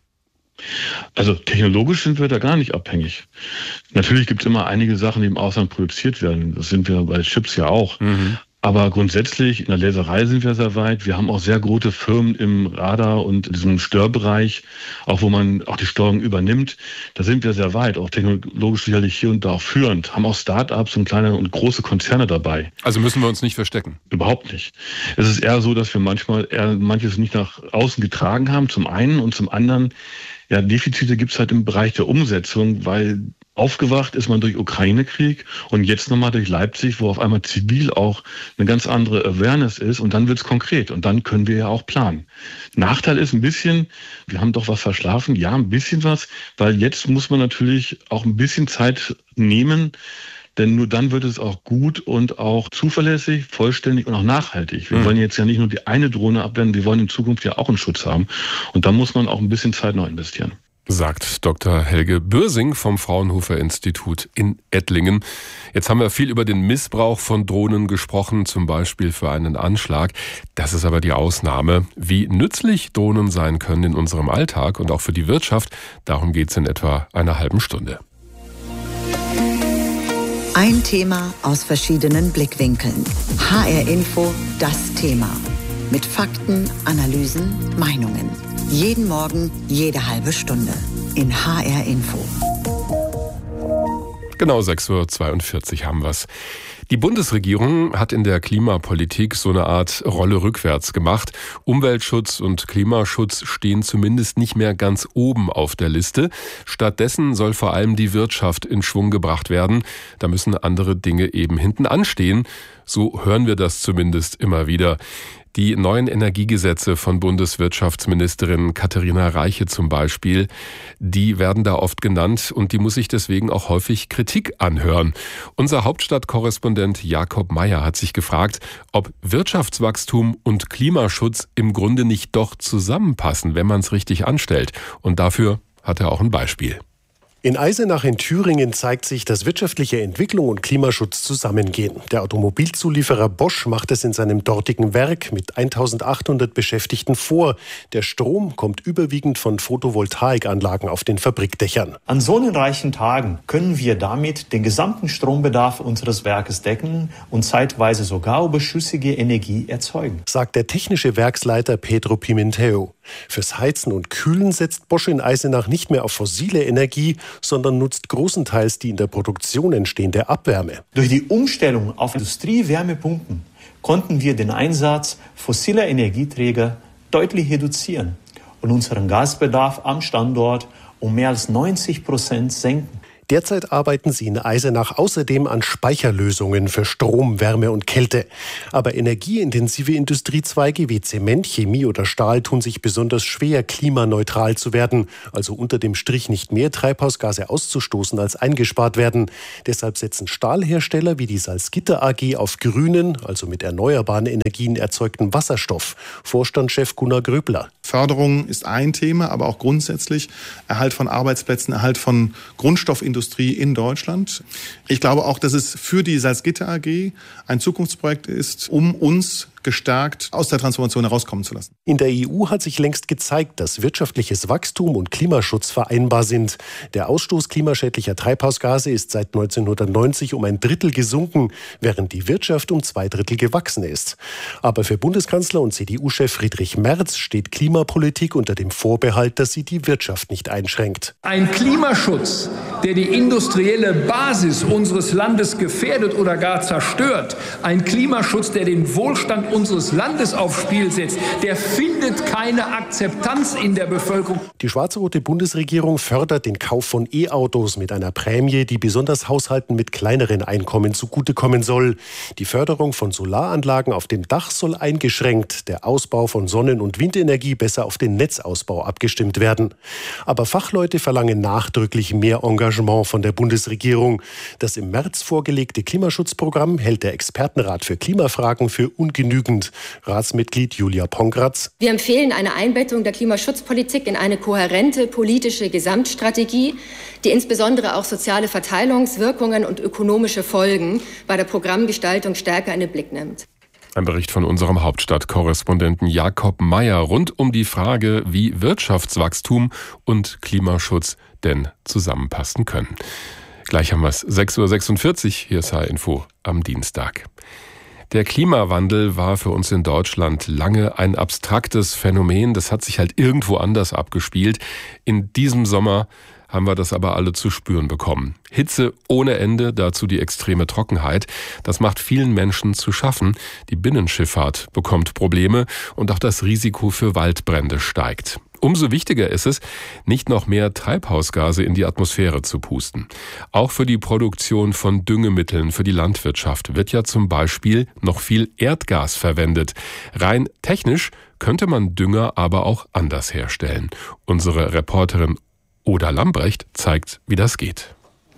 Also technologisch sind wir da gar nicht abhängig. Natürlich gibt es immer einige Sachen, die im Ausland produziert werden. Das sind wir bei Chips ja auch. Mhm. Aber grundsätzlich in der Laserei sind wir sehr weit. Wir haben auch sehr große Firmen im Radar- und diesem Störbereich, auch wo man auch die Steuerung übernimmt. Da sind wir sehr weit, auch technologisch sicherlich hier und da auch führend. Haben auch Start-ups und kleine und große Konzerne dabei. Also müssen wir uns nicht verstecken? Überhaupt nicht. Es ist eher so, dass wir manchmal eher manches nicht nach außen getragen haben, zum einen, und zum anderen, ja, Defizite gibt es halt im Bereich der Umsetzung, weil aufgewacht ist man durch Ukraine-Krieg und jetzt nochmal durch Leipzig, wo auf einmal zivil auch eine ganz andere Awareness ist, und dann wird es konkret und dann können wir ja auch planen. Nachteil ist ein bisschen, wir haben doch was verschlafen, ja, ein bisschen was, weil jetzt muss man natürlich auch ein bisschen Zeit nehmen, denn nur dann wird es auch gut und auch zuverlässig, vollständig und auch nachhaltig. Wir mhm. wollen jetzt ja nicht nur die eine Drohne abwehren, wir wollen in Zukunft ja auch einen Schutz haben. Und da muss man auch ein bisschen Zeit noch investieren. Sagt Doktor Helge Bürsing vom Fraunhofer-Institut in Ettlingen. Jetzt haben wir viel über den Missbrauch von Drohnen gesprochen, zum Beispiel für einen Anschlag. Das ist aber die Ausnahme. Wie nützlich Drohnen sein können in unserem Alltag und auch für die Wirtschaft, darum geht es in etwa einer halben Stunde. Ein Thema aus verschiedenen Blickwinkeln. H R Info, das Thema. Mit Fakten, Analysen, Meinungen. Jeden Morgen, jede halbe Stunde. In H R Info. Genau sechs Uhr zweiundvierzig haben wir's. Die Bundesregierung hat in der Klimapolitik so eine Art Rolle rückwärts gemacht. Umweltschutz und Klimaschutz stehen zumindest nicht mehr ganz oben auf der Liste. Stattdessen soll vor allem die Wirtschaft in Schwung gebracht werden. Da müssen andere Dinge eben hinten anstehen. So hören wir das zumindest immer wieder. Die neuen Energiegesetze von Bundeswirtschaftsministerin Katharina Reiche zum Beispiel, die werden da oft genannt und die muss sich deswegen auch häufig Kritik anhören. Unser Hauptstadtkorrespondent Jakob Meyer hat sich gefragt, ob Wirtschaftswachstum und Klimaschutz im Grunde nicht doch zusammenpassen, wenn man es richtig anstellt. Und dafür hat er auch ein Beispiel. In Eisenach in Thüringen zeigt sich, dass wirtschaftliche Entwicklung und Klimaschutz zusammengehen. Der Automobilzulieferer Bosch macht es in seinem dortigen Werk mit eintausendachthundert Beschäftigten vor. Der Strom kommt überwiegend von Photovoltaikanlagen auf den Fabrikdächern. An sonnenreichen Tagen können wir damit den gesamten Strombedarf unseres Werkes decken und zeitweise sogar überschüssige Energie erzeugen, sagt der technische Werksleiter Pedro Pimentel. Fürs Heizen und Kühlen setzt Bosch in Eisenach nicht mehr auf fossile Energie, sondern nutzt großenteils die in der Produktion entstehende Abwärme. Durch die Umstellung auf Industriewärmepumpen konnten wir den Einsatz fossiler Energieträger deutlich reduzieren und unseren Gasbedarf am Standort um mehr als neunzig Prozent senken. Derzeit arbeiten sie in Eisenach außerdem an Speicherlösungen für Strom, Wärme und Kälte. Aber energieintensive Industriezweige wie Zement, Chemie oder Stahl tun sich besonders schwer, klimaneutral zu werden, also unter dem Strich nicht mehr Treibhausgase auszustoßen, als eingespart werden. Deshalb setzen Stahlhersteller wie die Salzgitter A G auf grünen, also mit erneuerbaren Energien erzeugten Wasserstoff. Vorstandschef Gunnar Gröbler. Förderung ist ein Thema, aber auch grundsätzlich Erhalt von Arbeitsplätzen, Erhalt von Grundstoffindustrie in Deutschland. Ich glaube auch, dass es für die Salzgitter A G ein Zukunftsprojekt ist, um uns gestärkt aus der Transformation herauskommen zu lassen. In der E U hat sich längst gezeigt, dass wirtschaftliches Wachstum und Klimaschutz vereinbar sind. Der Ausstoß klimaschädlicher Treibhausgase ist seit neunzehnhundertneunzig um ein Drittel gesunken, während die Wirtschaft um zwei Drittel gewachsen ist. Aber für Bundeskanzler und C D U-Chef Friedrich Merz steht Klimapolitik unter dem Vorbehalt, dass sie die Wirtschaft nicht einschränkt. Ein Klimaschutz, der die industrielle Basis unseres Landes gefährdet oder gar zerstört, ein Klimaschutz, der den Wohlstand unseres Landes aufs Spiel setzt, der findet keine Akzeptanz in der Bevölkerung. Die schwarz-rote Bundesregierung fördert den Kauf von E-Autos mit einer Prämie, die besonders Haushalten mit kleineren Einkommen zugutekommen soll. Die Förderung von Solaranlagen auf dem Dach soll eingeschränkt, der Ausbau von Sonnen- und Windenergie besser auf den Netzausbau abgestimmt werden. Aber Fachleute verlangen nachdrücklich mehr Engagement von der Bundesregierung. Das im März vorgelegte Klimaschutzprogramm hält der Expertenrat für Klimafragen für ungenügend. Ratsmitglied Julia Pongratz. Wir empfehlen eine Einbettung der Klimaschutzpolitik in eine kohärente politische Gesamtstrategie, die insbesondere auch soziale Verteilungswirkungen und ökonomische Folgen bei der Programmgestaltung stärker in den Blick nimmt. Ein Bericht von unserem Hauptstadtkorrespondenten Jakob Meyer rund um die Frage, wie Wirtschaftswachstum und Klimaschutz denn zusammenpassen können. Gleich haben wir es, sechs Uhr sechsundvierzig, hier ist H R-Info am Dienstag. Der Klimawandel war für uns in Deutschland lange ein abstraktes Phänomen. Das hat sich halt irgendwo anders abgespielt. In diesem Sommer haben wir das aber alle zu spüren bekommen. Hitze ohne Ende, dazu die extreme Trockenheit. Das macht vielen Menschen zu schaffen. Die Binnenschifffahrt bekommt Probleme und auch das Risiko für Waldbrände steigt. Umso wichtiger ist es, nicht noch mehr Treibhausgase in die Atmosphäre zu pusten. Auch für die Produktion von Düngemitteln für die Landwirtschaft wird ja zum Beispiel noch viel Erdgas verwendet. Rein technisch könnte man Dünger aber auch anders herstellen. Unsere Reporterin Oda Lambrecht zeigt, wie das geht.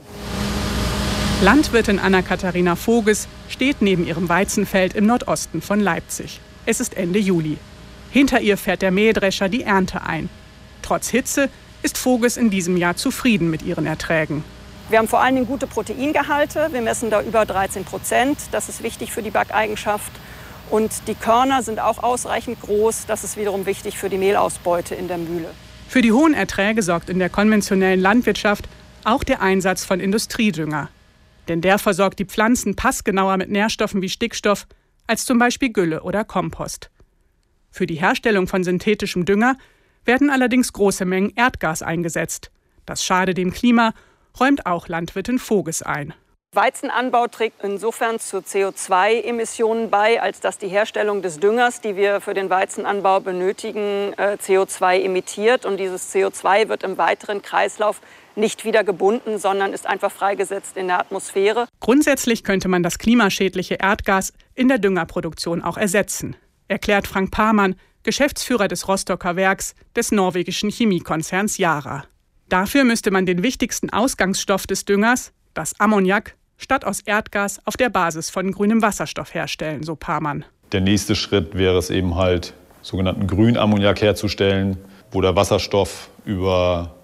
Landwirtin Anna-Katharina Voges steht neben ihrem Weizenfeld im Nordosten von Leipzig. Es ist Ende Juli. Hinter ihr fährt der Mähdrescher die Ernte ein. Trotz Hitze ist Voges in diesem Jahr zufrieden mit ihren Erträgen. Wir haben vor allen Dingen gute Proteingehalte. Wir messen da über dreizehn Prozent. Das ist wichtig für die Backeigenschaft. Und die Körner sind auch ausreichend groß. Das ist wiederum wichtig für die Mehlausbeute in der Mühle. Für die hohen Erträge sorgt in der konventionellen Landwirtschaft auch der Einsatz von Industriedünger. Denn der versorgt die Pflanzen passgenauer mit Nährstoffen wie Stickstoff als zum Beispiel Gülle oder Kompost. Für die Herstellung von synthetischem Dünger werden allerdings große Mengen Erdgas eingesetzt. Das schade dem Klima, räumt auch Landwirtin Voges ein. Weizenanbau trägt insofern zu C O zwei Emissionen bei, als dass die Herstellung des Düngers, die wir für den Weizenanbau benötigen, C O zwei emittiert. Und dieses C O zwei wird im weiteren Kreislauf nicht wieder gebunden, sondern ist einfach freigesetzt in der Atmosphäre. Grundsätzlich könnte man das klimaschädliche Erdgas in der Düngerproduktion auch ersetzen, erklärt Frank Parmann, Geschäftsführer des Rostocker Werks des norwegischen Chemiekonzerns Yara. Dafür müsste man den wichtigsten Ausgangsstoff des Düngers, das Ammoniak, statt aus Erdgas auf der Basis von grünem Wasserstoff herstellen, so Parmann. Der nächste Schritt wäre es eben halt, sogenannten Grünammoniak herzustellen, wo der Wasserstoff über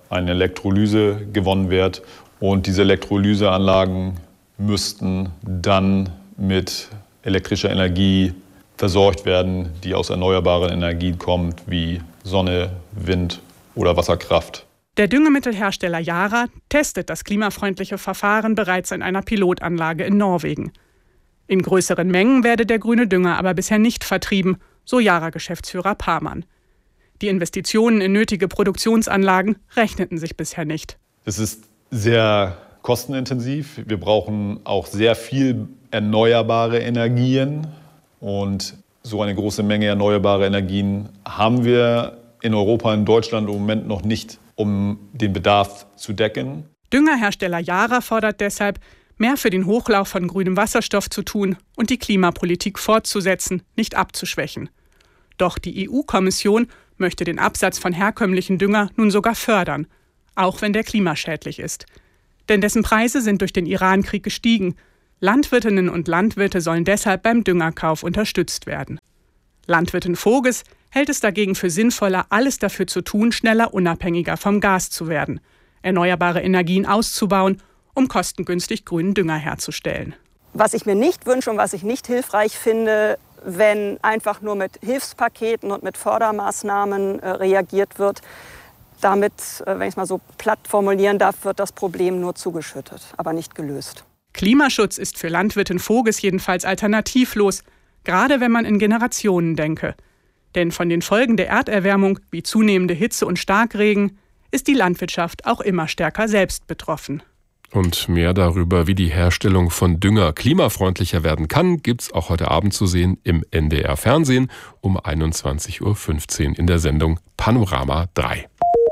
eine Elektrolyse gewonnen wird. Und diese Elektrolyseanlagen müssten dann mit elektrischer Energie versorgt werden, die aus erneuerbaren Energien kommt, wie Sonne, Wind oder Wasserkraft. Der Düngemittelhersteller Yara testet das klimafreundliche Verfahren bereits in einer Pilotanlage in Norwegen. In größeren Mengen werde der grüne Dünger aber bisher nicht vertrieben, so Yara-Geschäftsführer Parmann. Die Investitionen in nötige Produktionsanlagen rechneten sich bisher nicht. Es ist sehr kostenintensiv. Wir brauchen auch sehr viel erneuerbare Energien. Und so eine große Menge erneuerbare Energien haben wir in Europa, in Deutschland im Moment noch nicht, um den Bedarf zu decken. Düngerhersteller Yara fordert deshalb, mehr für den Hochlauf von grünem Wasserstoff zu tun und die Klimapolitik fortzusetzen, nicht abzuschwächen. Doch die E U-Kommission möchte den Absatz von herkömmlichen Dünger nun sogar fördern, auch wenn der klimaschädlich ist. Denn dessen Preise sind durch den Iran-Krieg gestiegen. Landwirtinnen und Landwirte sollen deshalb beim Düngerkauf unterstützt werden. Landwirtin Voges hält es dagegen für sinnvoller, alles dafür zu tun, schneller unabhängiger vom Gas zu werden, erneuerbare Energien auszubauen, um kostengünstig grünen Dünger herzustellen. Was ich mir nicht wünsche und was ich nicht hilfreich finde, wenn einfach nur mit Hilfspaketen und mit Fördermaßnahmen äh, reagiert wird. Damit, äh, wenn ich es mal so platt formulieren darf, wird das Problem nur zugeschüttet, aber nicht gelöst. Klimaschutz ist für Landwirtin Voges jedenfalls alternativlos, gerade wenn man in Generationen denke. Denn von den Folgen der Erderwärmung, wie zunehmende Hitze und Starkregen, ist die Landwirtschaft auch immer stärker selbst betroffen. Und mehr darüber, wie die Herstellung von Dünger klimafreundlicher werden kann, gibt's auch heute Abend zu sehen im N D R Fernsehen um einundzwanzig Uhr fünfzehn in der Sendung Panorama drei.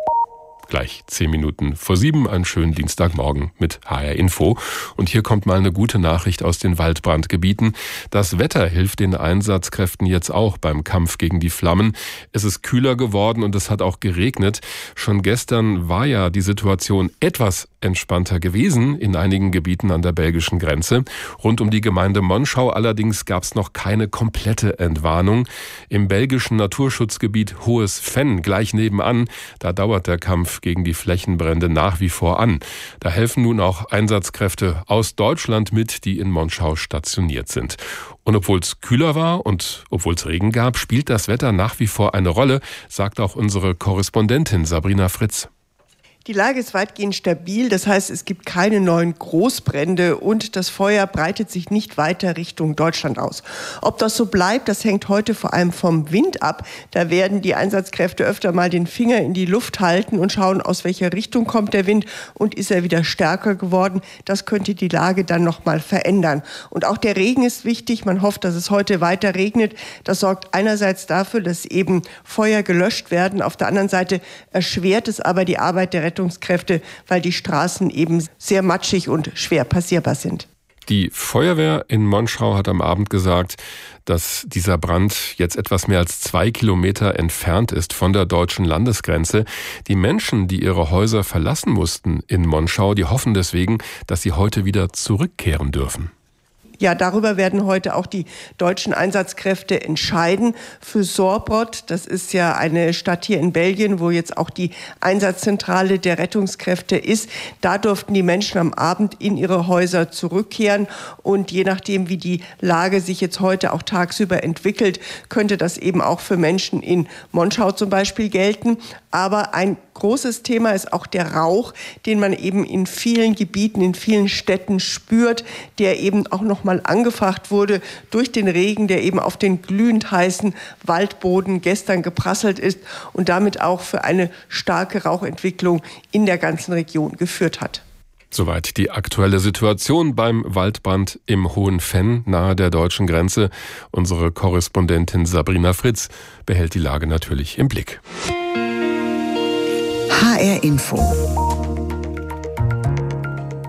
Gleich zehn Minuten vor sieben, einen schönen Dienstagmorgen mit H R Info. Und hier kommt mal eine gute Nachricht aus den Waldbrandgebieten. Das Wetter hilft den Einsatzkräften jetzt auch beim Kampf gegen die Flammen. Es ist kühler geworden und es hat auch geregnet. Schon gestern war ja die Situation etwas entspannter gewesen in einigen Gebieten an der belgischen Grenze. Rund um die Gemeinde Monschau allerdings gab es noch keine komplette Entwarnung. Im belgischen Naturschutzgebiet Hohes Venn, gleich nebenan, da dauert der Kampf gegen die Flächenbrände nach wie vor an. Da helfen nun auch Einsatzkräfte aus Deutschland mit, die in Monschau stationiert sind. Und obwohl es kühler war und obwohl es Regen gab, spielt das Wetter nach wie vor eine Rolle, sagt auch unsere Korrespondentin Sabrina Fritz. Die Lage ist weitgehend stabil, das heißt, es gibt keine neuen Großbrände und das Feuer breitet sich nicht weiter Richtung Deutschland aus. Ob das so bleibt, das hängt heute vor allem vom Wind ab. Da werden die Einsatzkräfte öfter mal den Finger in die Luft halten und schauen, aus welcher Richtung kommt der Wind und ist er wieder stärker geworden. Das könnte die Lage dann noch mal verändern. Und auch der Regen ist wichtig. Man hofft, dass es heute weiter regnet. Das sorgt einerseits dafür, dass eben Feuer gelöscht werden. Auf der anderen Seite erschwert es aber die Arbeit der Rettung. Rettungskräfte, weil die Straßen eben sehr matschig und schwer passierbar sind. Die Feuerwehr in Monschau hat am Abend gesagt, dass dieser Brand jetzt etwas mehr als zwei Kilometer entfernt ist von der deutschen Landesgrenze. Die Menschen, die ihre Häuser verlassen mussten in Monschau, die hoffen deswegen, dass sie heute wieder zurückkehren dürfen. Ja, darüber werden heute auch die deutschen Einsatzkräfte entscheiden. Für Sorbrot, das ist ja eine Stadt hier in Belgien, wo jetzt auch die Einsatzzentrale der Rettungskräfte ist. Da durften die Menschen am Abend in ihre Häuser zurückkehren. Und je nachdem, wie die Lage sich jetzt heute auch tagsüber entwickelt, könnte das eben auch für Menschen in Monschau zum Beispiel gelten. Aber ein großes Thema ist auch der Rauch, den man eben in vielen Gebieten, in vielen Städten spürt, der eben auch noch mal angefacht wurde durch den Regen, der eben auf den glühend heißen Waldboden gestern geprasselt ist und damit auch für eine starke Rauchentwicklung in der ganzen Region geführt hat. Soweit die aktuelle Situation beim Waldbrand im Hohen Venn nahe der deutschen Grenze. Unsere Korrespondentin Sabrina Fritz behält die Lage natürlich im Blick. H R Info.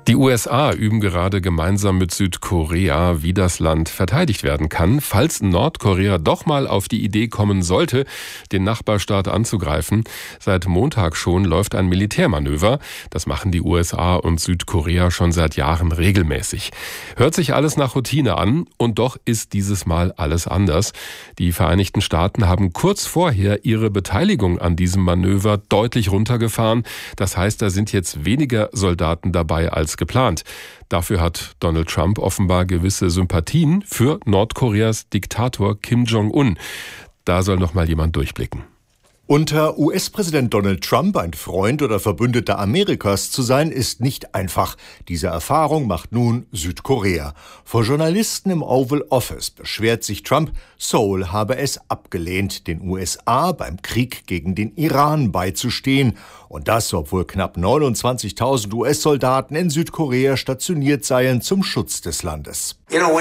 Die U S A üben gerade gemeinsam mit Südkorea, wie das Land verteidigt werden kann, falls Nordkorea doch mal auf die Idee kommen sollte, den Nachbarstaat anzugreifen. Seit Montag schon läuft ein Militärmanöver. Das machen die U S A und Südkorea schon seit Jahren regelmäßig. Hört sich alles nach Routine an und doch ist dieses Mal alles anders. Die Vereinigten Staaten haben kurz vorher ihre Beteiligung an diesem Manöver deutlich runtergefahren. Das heißt, da sind jetzt weniger Soldaten dabei als geplant. Dafür hat Donald Trump offenbar gewisse Sympathien für Nordkoreas Diktator Kim Jong-un. Da soll noch mal jemand durchblicken. Unter U S-Präsident Donald Trump ein Freund oder Verbündeter Amerikas zu sein, ist nicht einfach. Diese Erfahrung macht nun Südkorea. Vor Journalisten im Oval Office beschwert sich Trump, Seoul habe es abgelehnt, den U S A beim Krieg gegen den Iran beizustehen. Und das, obwohl knapp neunundzwanzigtausend U S-Soldaten in Südkorea stationiert seien zum Schutz des Landes.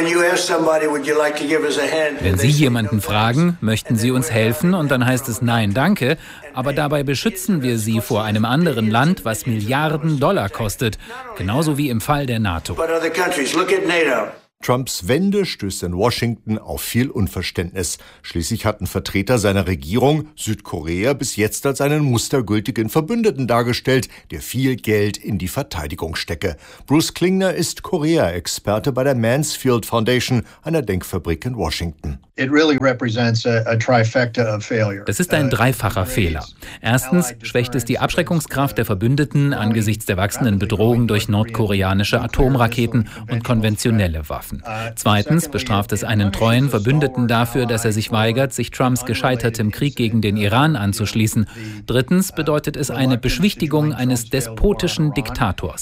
Wenn Sie jemanden fragen, möchten Sie uns helfen, und dann heißt es nein, danke, aber dabei beschützen wir Sie vor einem anderen Land, was Milliarden Dollar kostet, genauso wie im Fall der NATO. Trumps Wende stößt in Washington auf viel Unverständnis. Schließlich hatten Vertreter seiner Regierung Südkorea bis jetzt als einen mustergültigen Verbündeten dargestellt, der viel Geld in die Verteidigung stecke. Bruce Klingner ist Korea-Experte bei der Mansfield Foundation, einer Denkfabrik in Washington. Das ist ein dreifacher Fehler. Erstens schwächt es die Abschreckungskraft der Verbündeten angesichts der wachsenden Bedrohung durch nordkoreanische Atomraketen und konventionelle Waffen. Zweitens bestraft es einen treuen Verbündeten dafür, dass er sich weigert, sich Trumps gescheitertem Krieg gegen den Iran anzuschließen. Drittens bedeutet es eine Beschwichtigung eines despotischen Diktators.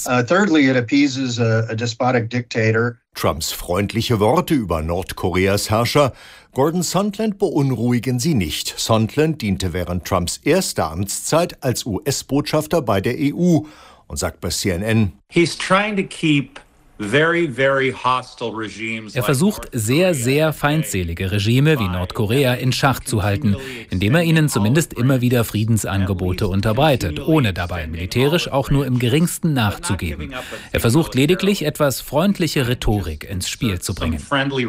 Trumps freundliche Worte über Nordkoreas Herrscher Gordon Sondland beunruhigen sie nicht. Sondland diente während Trumps erster Amtszeit als U S-Botschafter bei der E U und sagt bei C N N: He's trying to keep Very, very hostile regimes. Er versucht, sehr, sehr feindselige Regime wie Nordkorea in Schach zu halten, indem er ihnen zumindest immer wieder Friedensangebote unterbreitet, ohne dabei militärisch auch nur im geringsten nachzugeben. Er versucht lediglich, etwas freundliche Rhetorik ins Spiel zu bringen.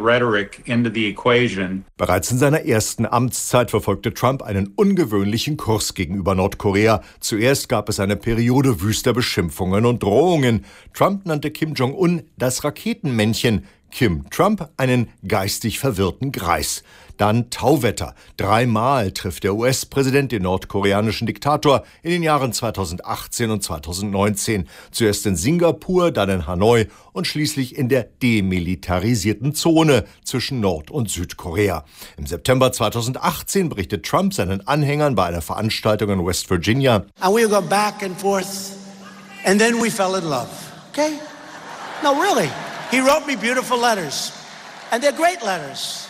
Bereits in seiner ersten Amtszeit verfolgte Trump einen ungewöhnlichen Kurs gegenüber Nordkorea. Zuerst gab es eine Periode wüster Beschimpfungen und Drohungen. Trump nannte Kim Jong-un das Raketenmännchen, Kim Trump einen geistig verwirrten Greis. Dann Tauwetter. Dreimal trifft der U S-Präsident den nordkoreanischen Diktator in den Jahren zweitausendachtzehn und zweitausendneunzehn. Zuerst in Singapur, dann in Hanoi und schließlich in der demilitarisierten Zone zwischen Nord- und Südkorea. Im September zweitausendachtzehn berichtet Trump seinen Anhängern bei einer Veranstaltung in West Virginia: And we go back and forth, and then we fell in love. Okay? No, really. He wrote me beautiful letters. And they're great letters.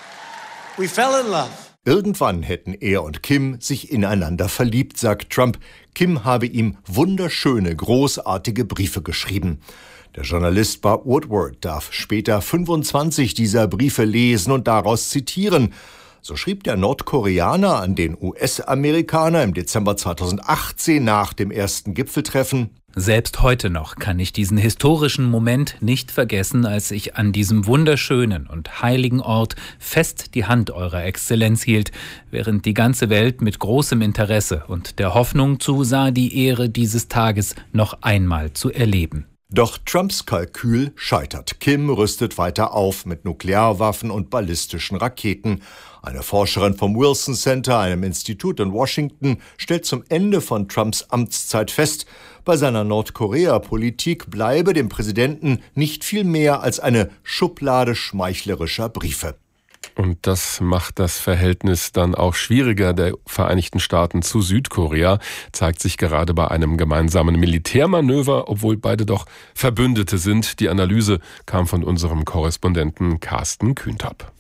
We fell in love. Irgendwann hätten er und Kim sich ineinander verliebt, sagt Trump. Kim habe ihm wunderschöne, großartige Briefe geschrieben. Der Journalist Bob Woodward darf später fünfundzwanzig dieser Briefe lesen und daraus zitieren. So schrieb der Nordkoreaner an den U S-Amerikaner im Dezember zweitausendachtzehn nach dem ersten Gipfeltreffen: Selbst heute noch kann ich diesen historischen Moment nicht vergessen, als ich an diesem wunderschönen und heiligen Ort fest die Hand Eurer Exzellenz hielt, während die ganze Welt mit großem Interesse und der Hoffnung zusah, die Ehre dieses Tages noch einmal zu erleben. Doch Trumps Kalkül scheitert. Kim rüstet weiter auf mit Nuklearwaffen und ballistischen Raketen. Eine Forscherin vom Wilson Center, einem Institut in Washington, stellt zum Ende von Trumps Amtszeit fest, bei seiner Nordkorea-Politik bleibe dem Präsidenten nicht viel mehr als eine Schublade schmeichlerischer Briefe. Und das macht das Verhältnis dann auch schwieriger der Vereinigten Staaten zu Südkorea, zeigt sich gerade bei einem gemeinsamen Militärmanöver, obwohl beide doch Verbündete sind. Die Analyse kam von unserem Korrespondenten Carsten Kühntop.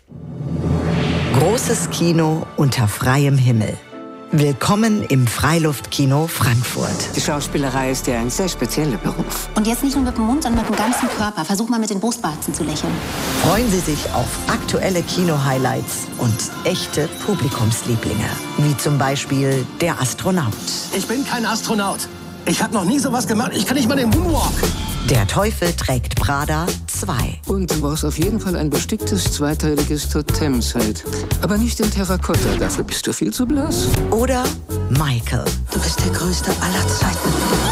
Großes Kino unter freiem Himmel. Willkommen im Freiluftkino Frankfurt. Die Schauspielerei ist ja ein sehr spezieller Beruf. Und jetzt nicht nur mit dem Mund, sondern mit dem ganzen Körper. Versuch mal mit den Brustwarzen zu lächeln. Freuen Sie sich auf aktuelle Kino-Highlights und echte Publikumslieblinge. Wie zum Beispiel Der Astronaut. Ich bin kein Astronaut. Ich habe noch nie sowas gemacht. Ich kann nicht mal den Moonwalk. Der Teufel trägt Prada zwei. Und du brauchst auf jeden Fall ein besticktes, zweiteiliges Totemset. Aber nicht in Terrakotta, dafür bist du viel zu blass. Oder Michael. Du bist der Größte aller Zeiten.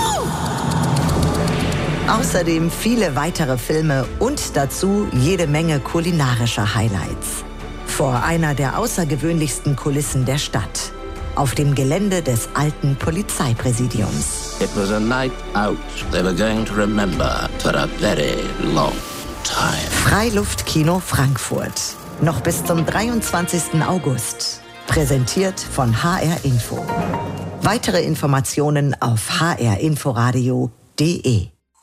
Außerdem viele weitere Filme und dazu jede Menge kulinarischer Highlights. Vor einer der außergewöhnlichsten Kulissen der Stadt. Auf dem Gelände des alten Polizeipräsidiums. It was a night out they were going to remember for a very long time. Freiluftkino Frankfurt. Noch bis zum dreiundzwanzigsten August. Präsentiert von H R Info. Weitere Informationen auf h r inforadio punkt d e.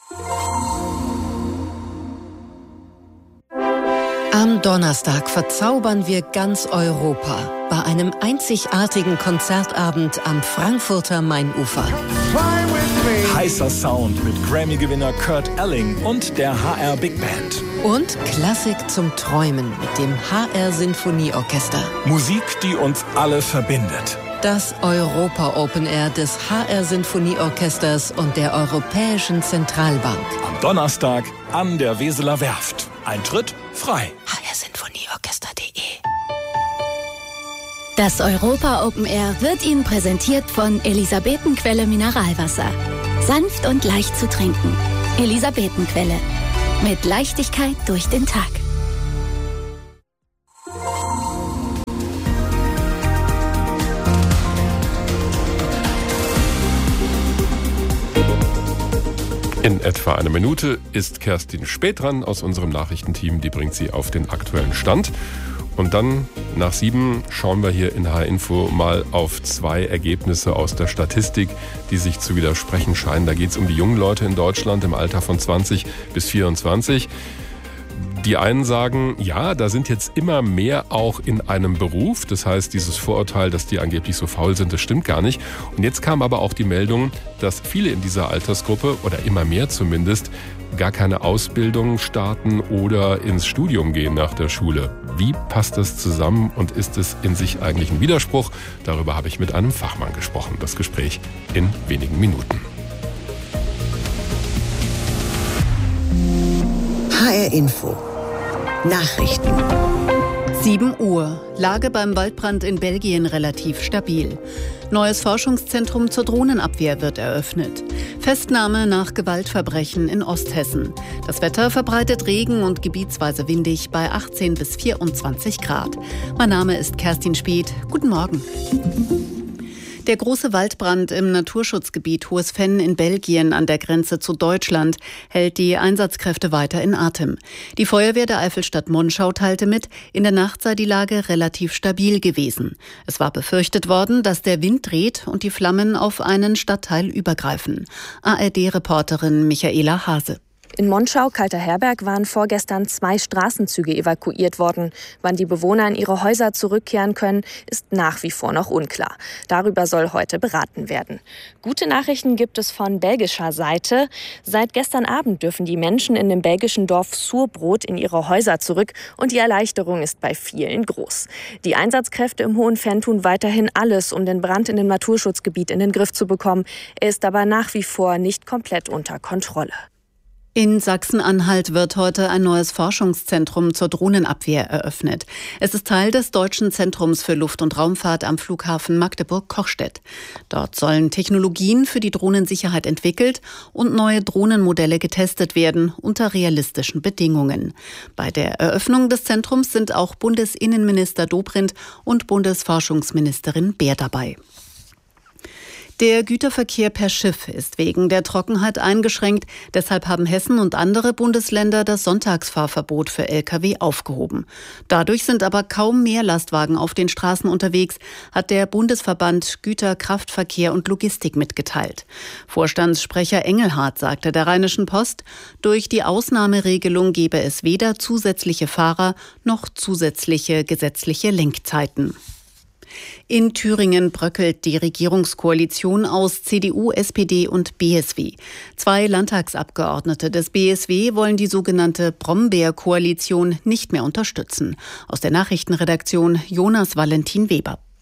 Am Donnerstag verzaubern wir ganz Europa bei einem einzigartigen Konzertabend am Frankfurter Mainufer. Heißer Sound mit Grammy-Gewinner Kurt Elling und der H R Big Band. Und Klassik zum Träumen mit dem H R Sinfonieorchester. Musik, die uns alle verbindet. Das Europa Open Air des H R Sinfonieorchesters und der Europäischen Zentralbank. Am Donnerstag an der Weseler Werft. Eintritt frei. h r sinfonieorchester punkt d e. Das Europa Open Air wird Ihnen präsentiert von Elisabetenquelle Mineralwasser. Sanft und leicht zu trinken. Elisabetenquelle. Mit Leichtigkeit durch den Tag. In etwa eine Minute ist Kerstin Späth dran aus unserem Nachrichtenteam. Die bringt sie auf den aktuellen Stand. Und dann nach sieben schauen wir hier in H R Info mal auf zwei Ergebnisse aus der Statistik, die sich zu widersprechen scheinen. Da geht es um die jungen Leute in Deutschland im Alter von zwanzig bis vierundzwanzig. Die einen sagen, ja, da sind jetzt immer mehr auch in einem Beruf. Das heißt, dieses Vorurteil, dass die angeblich so faul sind, das stimmt gar nicht. Und jetzt kam aber auch die Meldung, dass viele in dieser Altersgruppe, oder immer mehr zumindest, gar keine Ausbildung starten oder ins Studium gehen nach der Schule. Wie passt das zusammen und ist es in sich eigentlich ein Widerspruch? Darüber habe ich mit einem Fachmann gesprochen. Das Gespräch in wenigen Minuten. H R Info. Nachrichten. sieben Uhr. Lage beim Waldbrand in Belgien relativ stabil. Neues Forschungszentrum zur Drohnenabwehr wird eröffnet. Festnahme nach Gewaltverbrechen in Osthessen. Das Wetter verbreitet Regen und gebietsweise windig bei achtzehn bis vierundzwanzig Grad. Mein Name ist Kerstin Späth. Guten Morgen. Der große Waldbrand im Naturschutzgebiet Hohes Venn in Belgien an der Grenze zu Deutschland hält die Einsatzkräfte weiter in Atem. Die Feuerwehr der Eifelstadt Monschau teilte mit, in der Nacht sei die Lage relativ stabil gewesen. Es war befürchtet worden, dass der Wind dreht und die Flammen auf einen Stadtteil übergreifen. A R D-Reporterin Michaela Hase. In Monschau-Kalterherberg waren vorgestern zwei Straßenzüge evakuiert worden. Wann die Bewohner in ihre Häuser zurückkehren können, ist nach wie vor noch unklar. Darüber soll heute beraten werden. Gute Nachrichten gibt es von belgischer Seite. Seit gestern Abend dürfen die Menschen in dem belgischen Dorf Surbrot in ihre Häuser zurück und die Erleichterung ist bei vielen groß. Die Einsatzkräfte im Hohen Venn tun weiterhin alles, um den Brand in dem Naturschutzgebiet in den Griff zu bekommen. Er ist aber nach wie vor nicht komplett unter Kontrolle. In Sachsen-Anhalt wird heute ein neues Forschungszentrum zur Drohnenabwehr eröffnet. Es ist Teil des Deutschen Zentrums für Luft- und Raumfahrt am Flughafen Magdeburg-Kochstedt. Dort sollen Technologien für die Drohnensicherheit entwickelt und neue Drohnenmodelle getestet werden unter realistischen Bedingungen. Bei der Eröffnung des Zentrums sind auch Bundesinnenminister Dobrindt und Bundesforschungsministerin Beer dabei. Der Güterverkehr per Schiff ist wegen der Trockenheit eingeschränkt. Deshalb haben Hessen und andere Bundesländer das Sonntagsfahrverbot für L K W aufgehoben. Dadurch sind aber kaum mehr Lastwagen auf den Straßen unterwegs, hat der Bundesverband Güter, Kraftverkehr und Logistik mitgeteilt. Vorstandssprecher Engelhardt sagte der Rheinischen Post, durch die Ausnahmeregelung gebe es weder zusätzliche Fahrer noch zusätzliche gesetzliche Lenkzeiten. In Thüringen bröckelt die Regierungskoalition aus C D U, S P D und B S W. Zwei Landtagsabgeordnete des B S W wollen die sogenannte Brombeer-Koalition nicht mehr unterstützen. Aus der Nachrichtenredaktion Jonas Valentin Weber.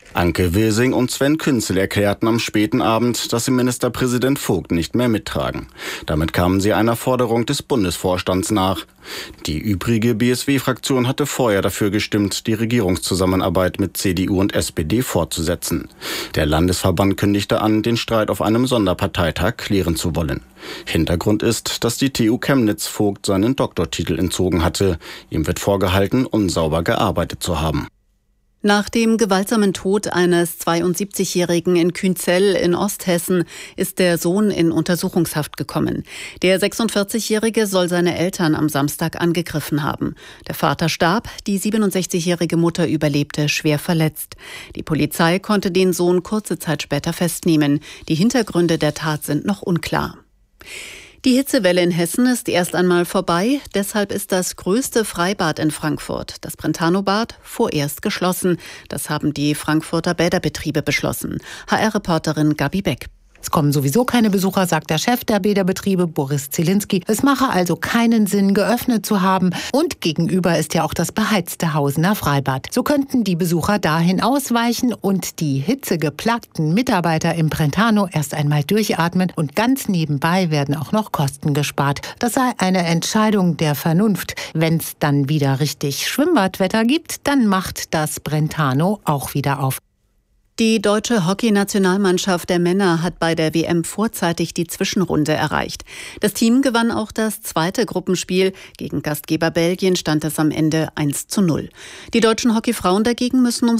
Anke Wilsing und Sven Künzel erklärten am späten Abend, dass sie Ministerpräsident Vogt nicht mehr mittragen. Damit kamen sie einer Forderung des Bundesvorstands nach. Die übrige B S W-Fraktion hatte vorher dafür gestimmt, die Regierungszusammenarbeit mit C D U und S P D fortzusetzen. Der Landesverband kündigte an, den Streit auf einem Sonderparteitag klären zu wollen. Hintergrund ist, dass die T U Chemnitz Vogt seinen Doktortitel entzogen hatte. Ihm wird vorgehalten, unsauber gearbeitet zu haben. Nach dem gewaltsamen Tod eines zweiundsiebzigjährigen in Künzell in Osthessen ist der Sohn in Untersuchungshaft gekommen. Der sechsundvierzigjährige soll seine Eltern am Samstag angegriffen haben. Der Vater starb, die siebenundsechzigjährige Mutter überlebte schwer verletzt. Die Polizei konnte den Sohn kurze Zeit später festnehmen. Die Hintergründe der Tat sind noch unklar. Die Hitzewelle in Hessen ist erst einmal vorbei. Deshalb ist das größte Freibad in Frankfurt, das Brentano-Bad, vorerst geschlossen. Das haben die Frankfurter Bäderbetriebe beschlossen. H R-Reporterin Gabi Beck. Es kommen sowieso keine Besucher, sagt der Chef der Bäderbetriebe, Boris Zielinski. Es mache also keinen Sinn, geöffnet zu haben. Und gegenüber ist ja auch das beheizte Hausener Freibad. So könnten die Besucher dahin ausweichen und die hitzegeplagten Mitarbeiter im Brentano erst einmal durchatmen. Und ganz nebenbei werden auch noch Kosten gespart. Das sei eine Entscheidung der Vernunft. Wenn es dann wieder richtig Schwimmbadwetter gibt, dann macht das Brentano auch wieder auf. Die deutsche Hockeynationalmannschaft der Männer hat bei der W M vorzeitig die Zwischenrunde erreicht. Das Team gewann auch das zweite Gruppenspiel. Gegen Gastgeber Belgien stand es am Ende eins zu null. Die deutschen Hockeyfrauen dagegen müssen um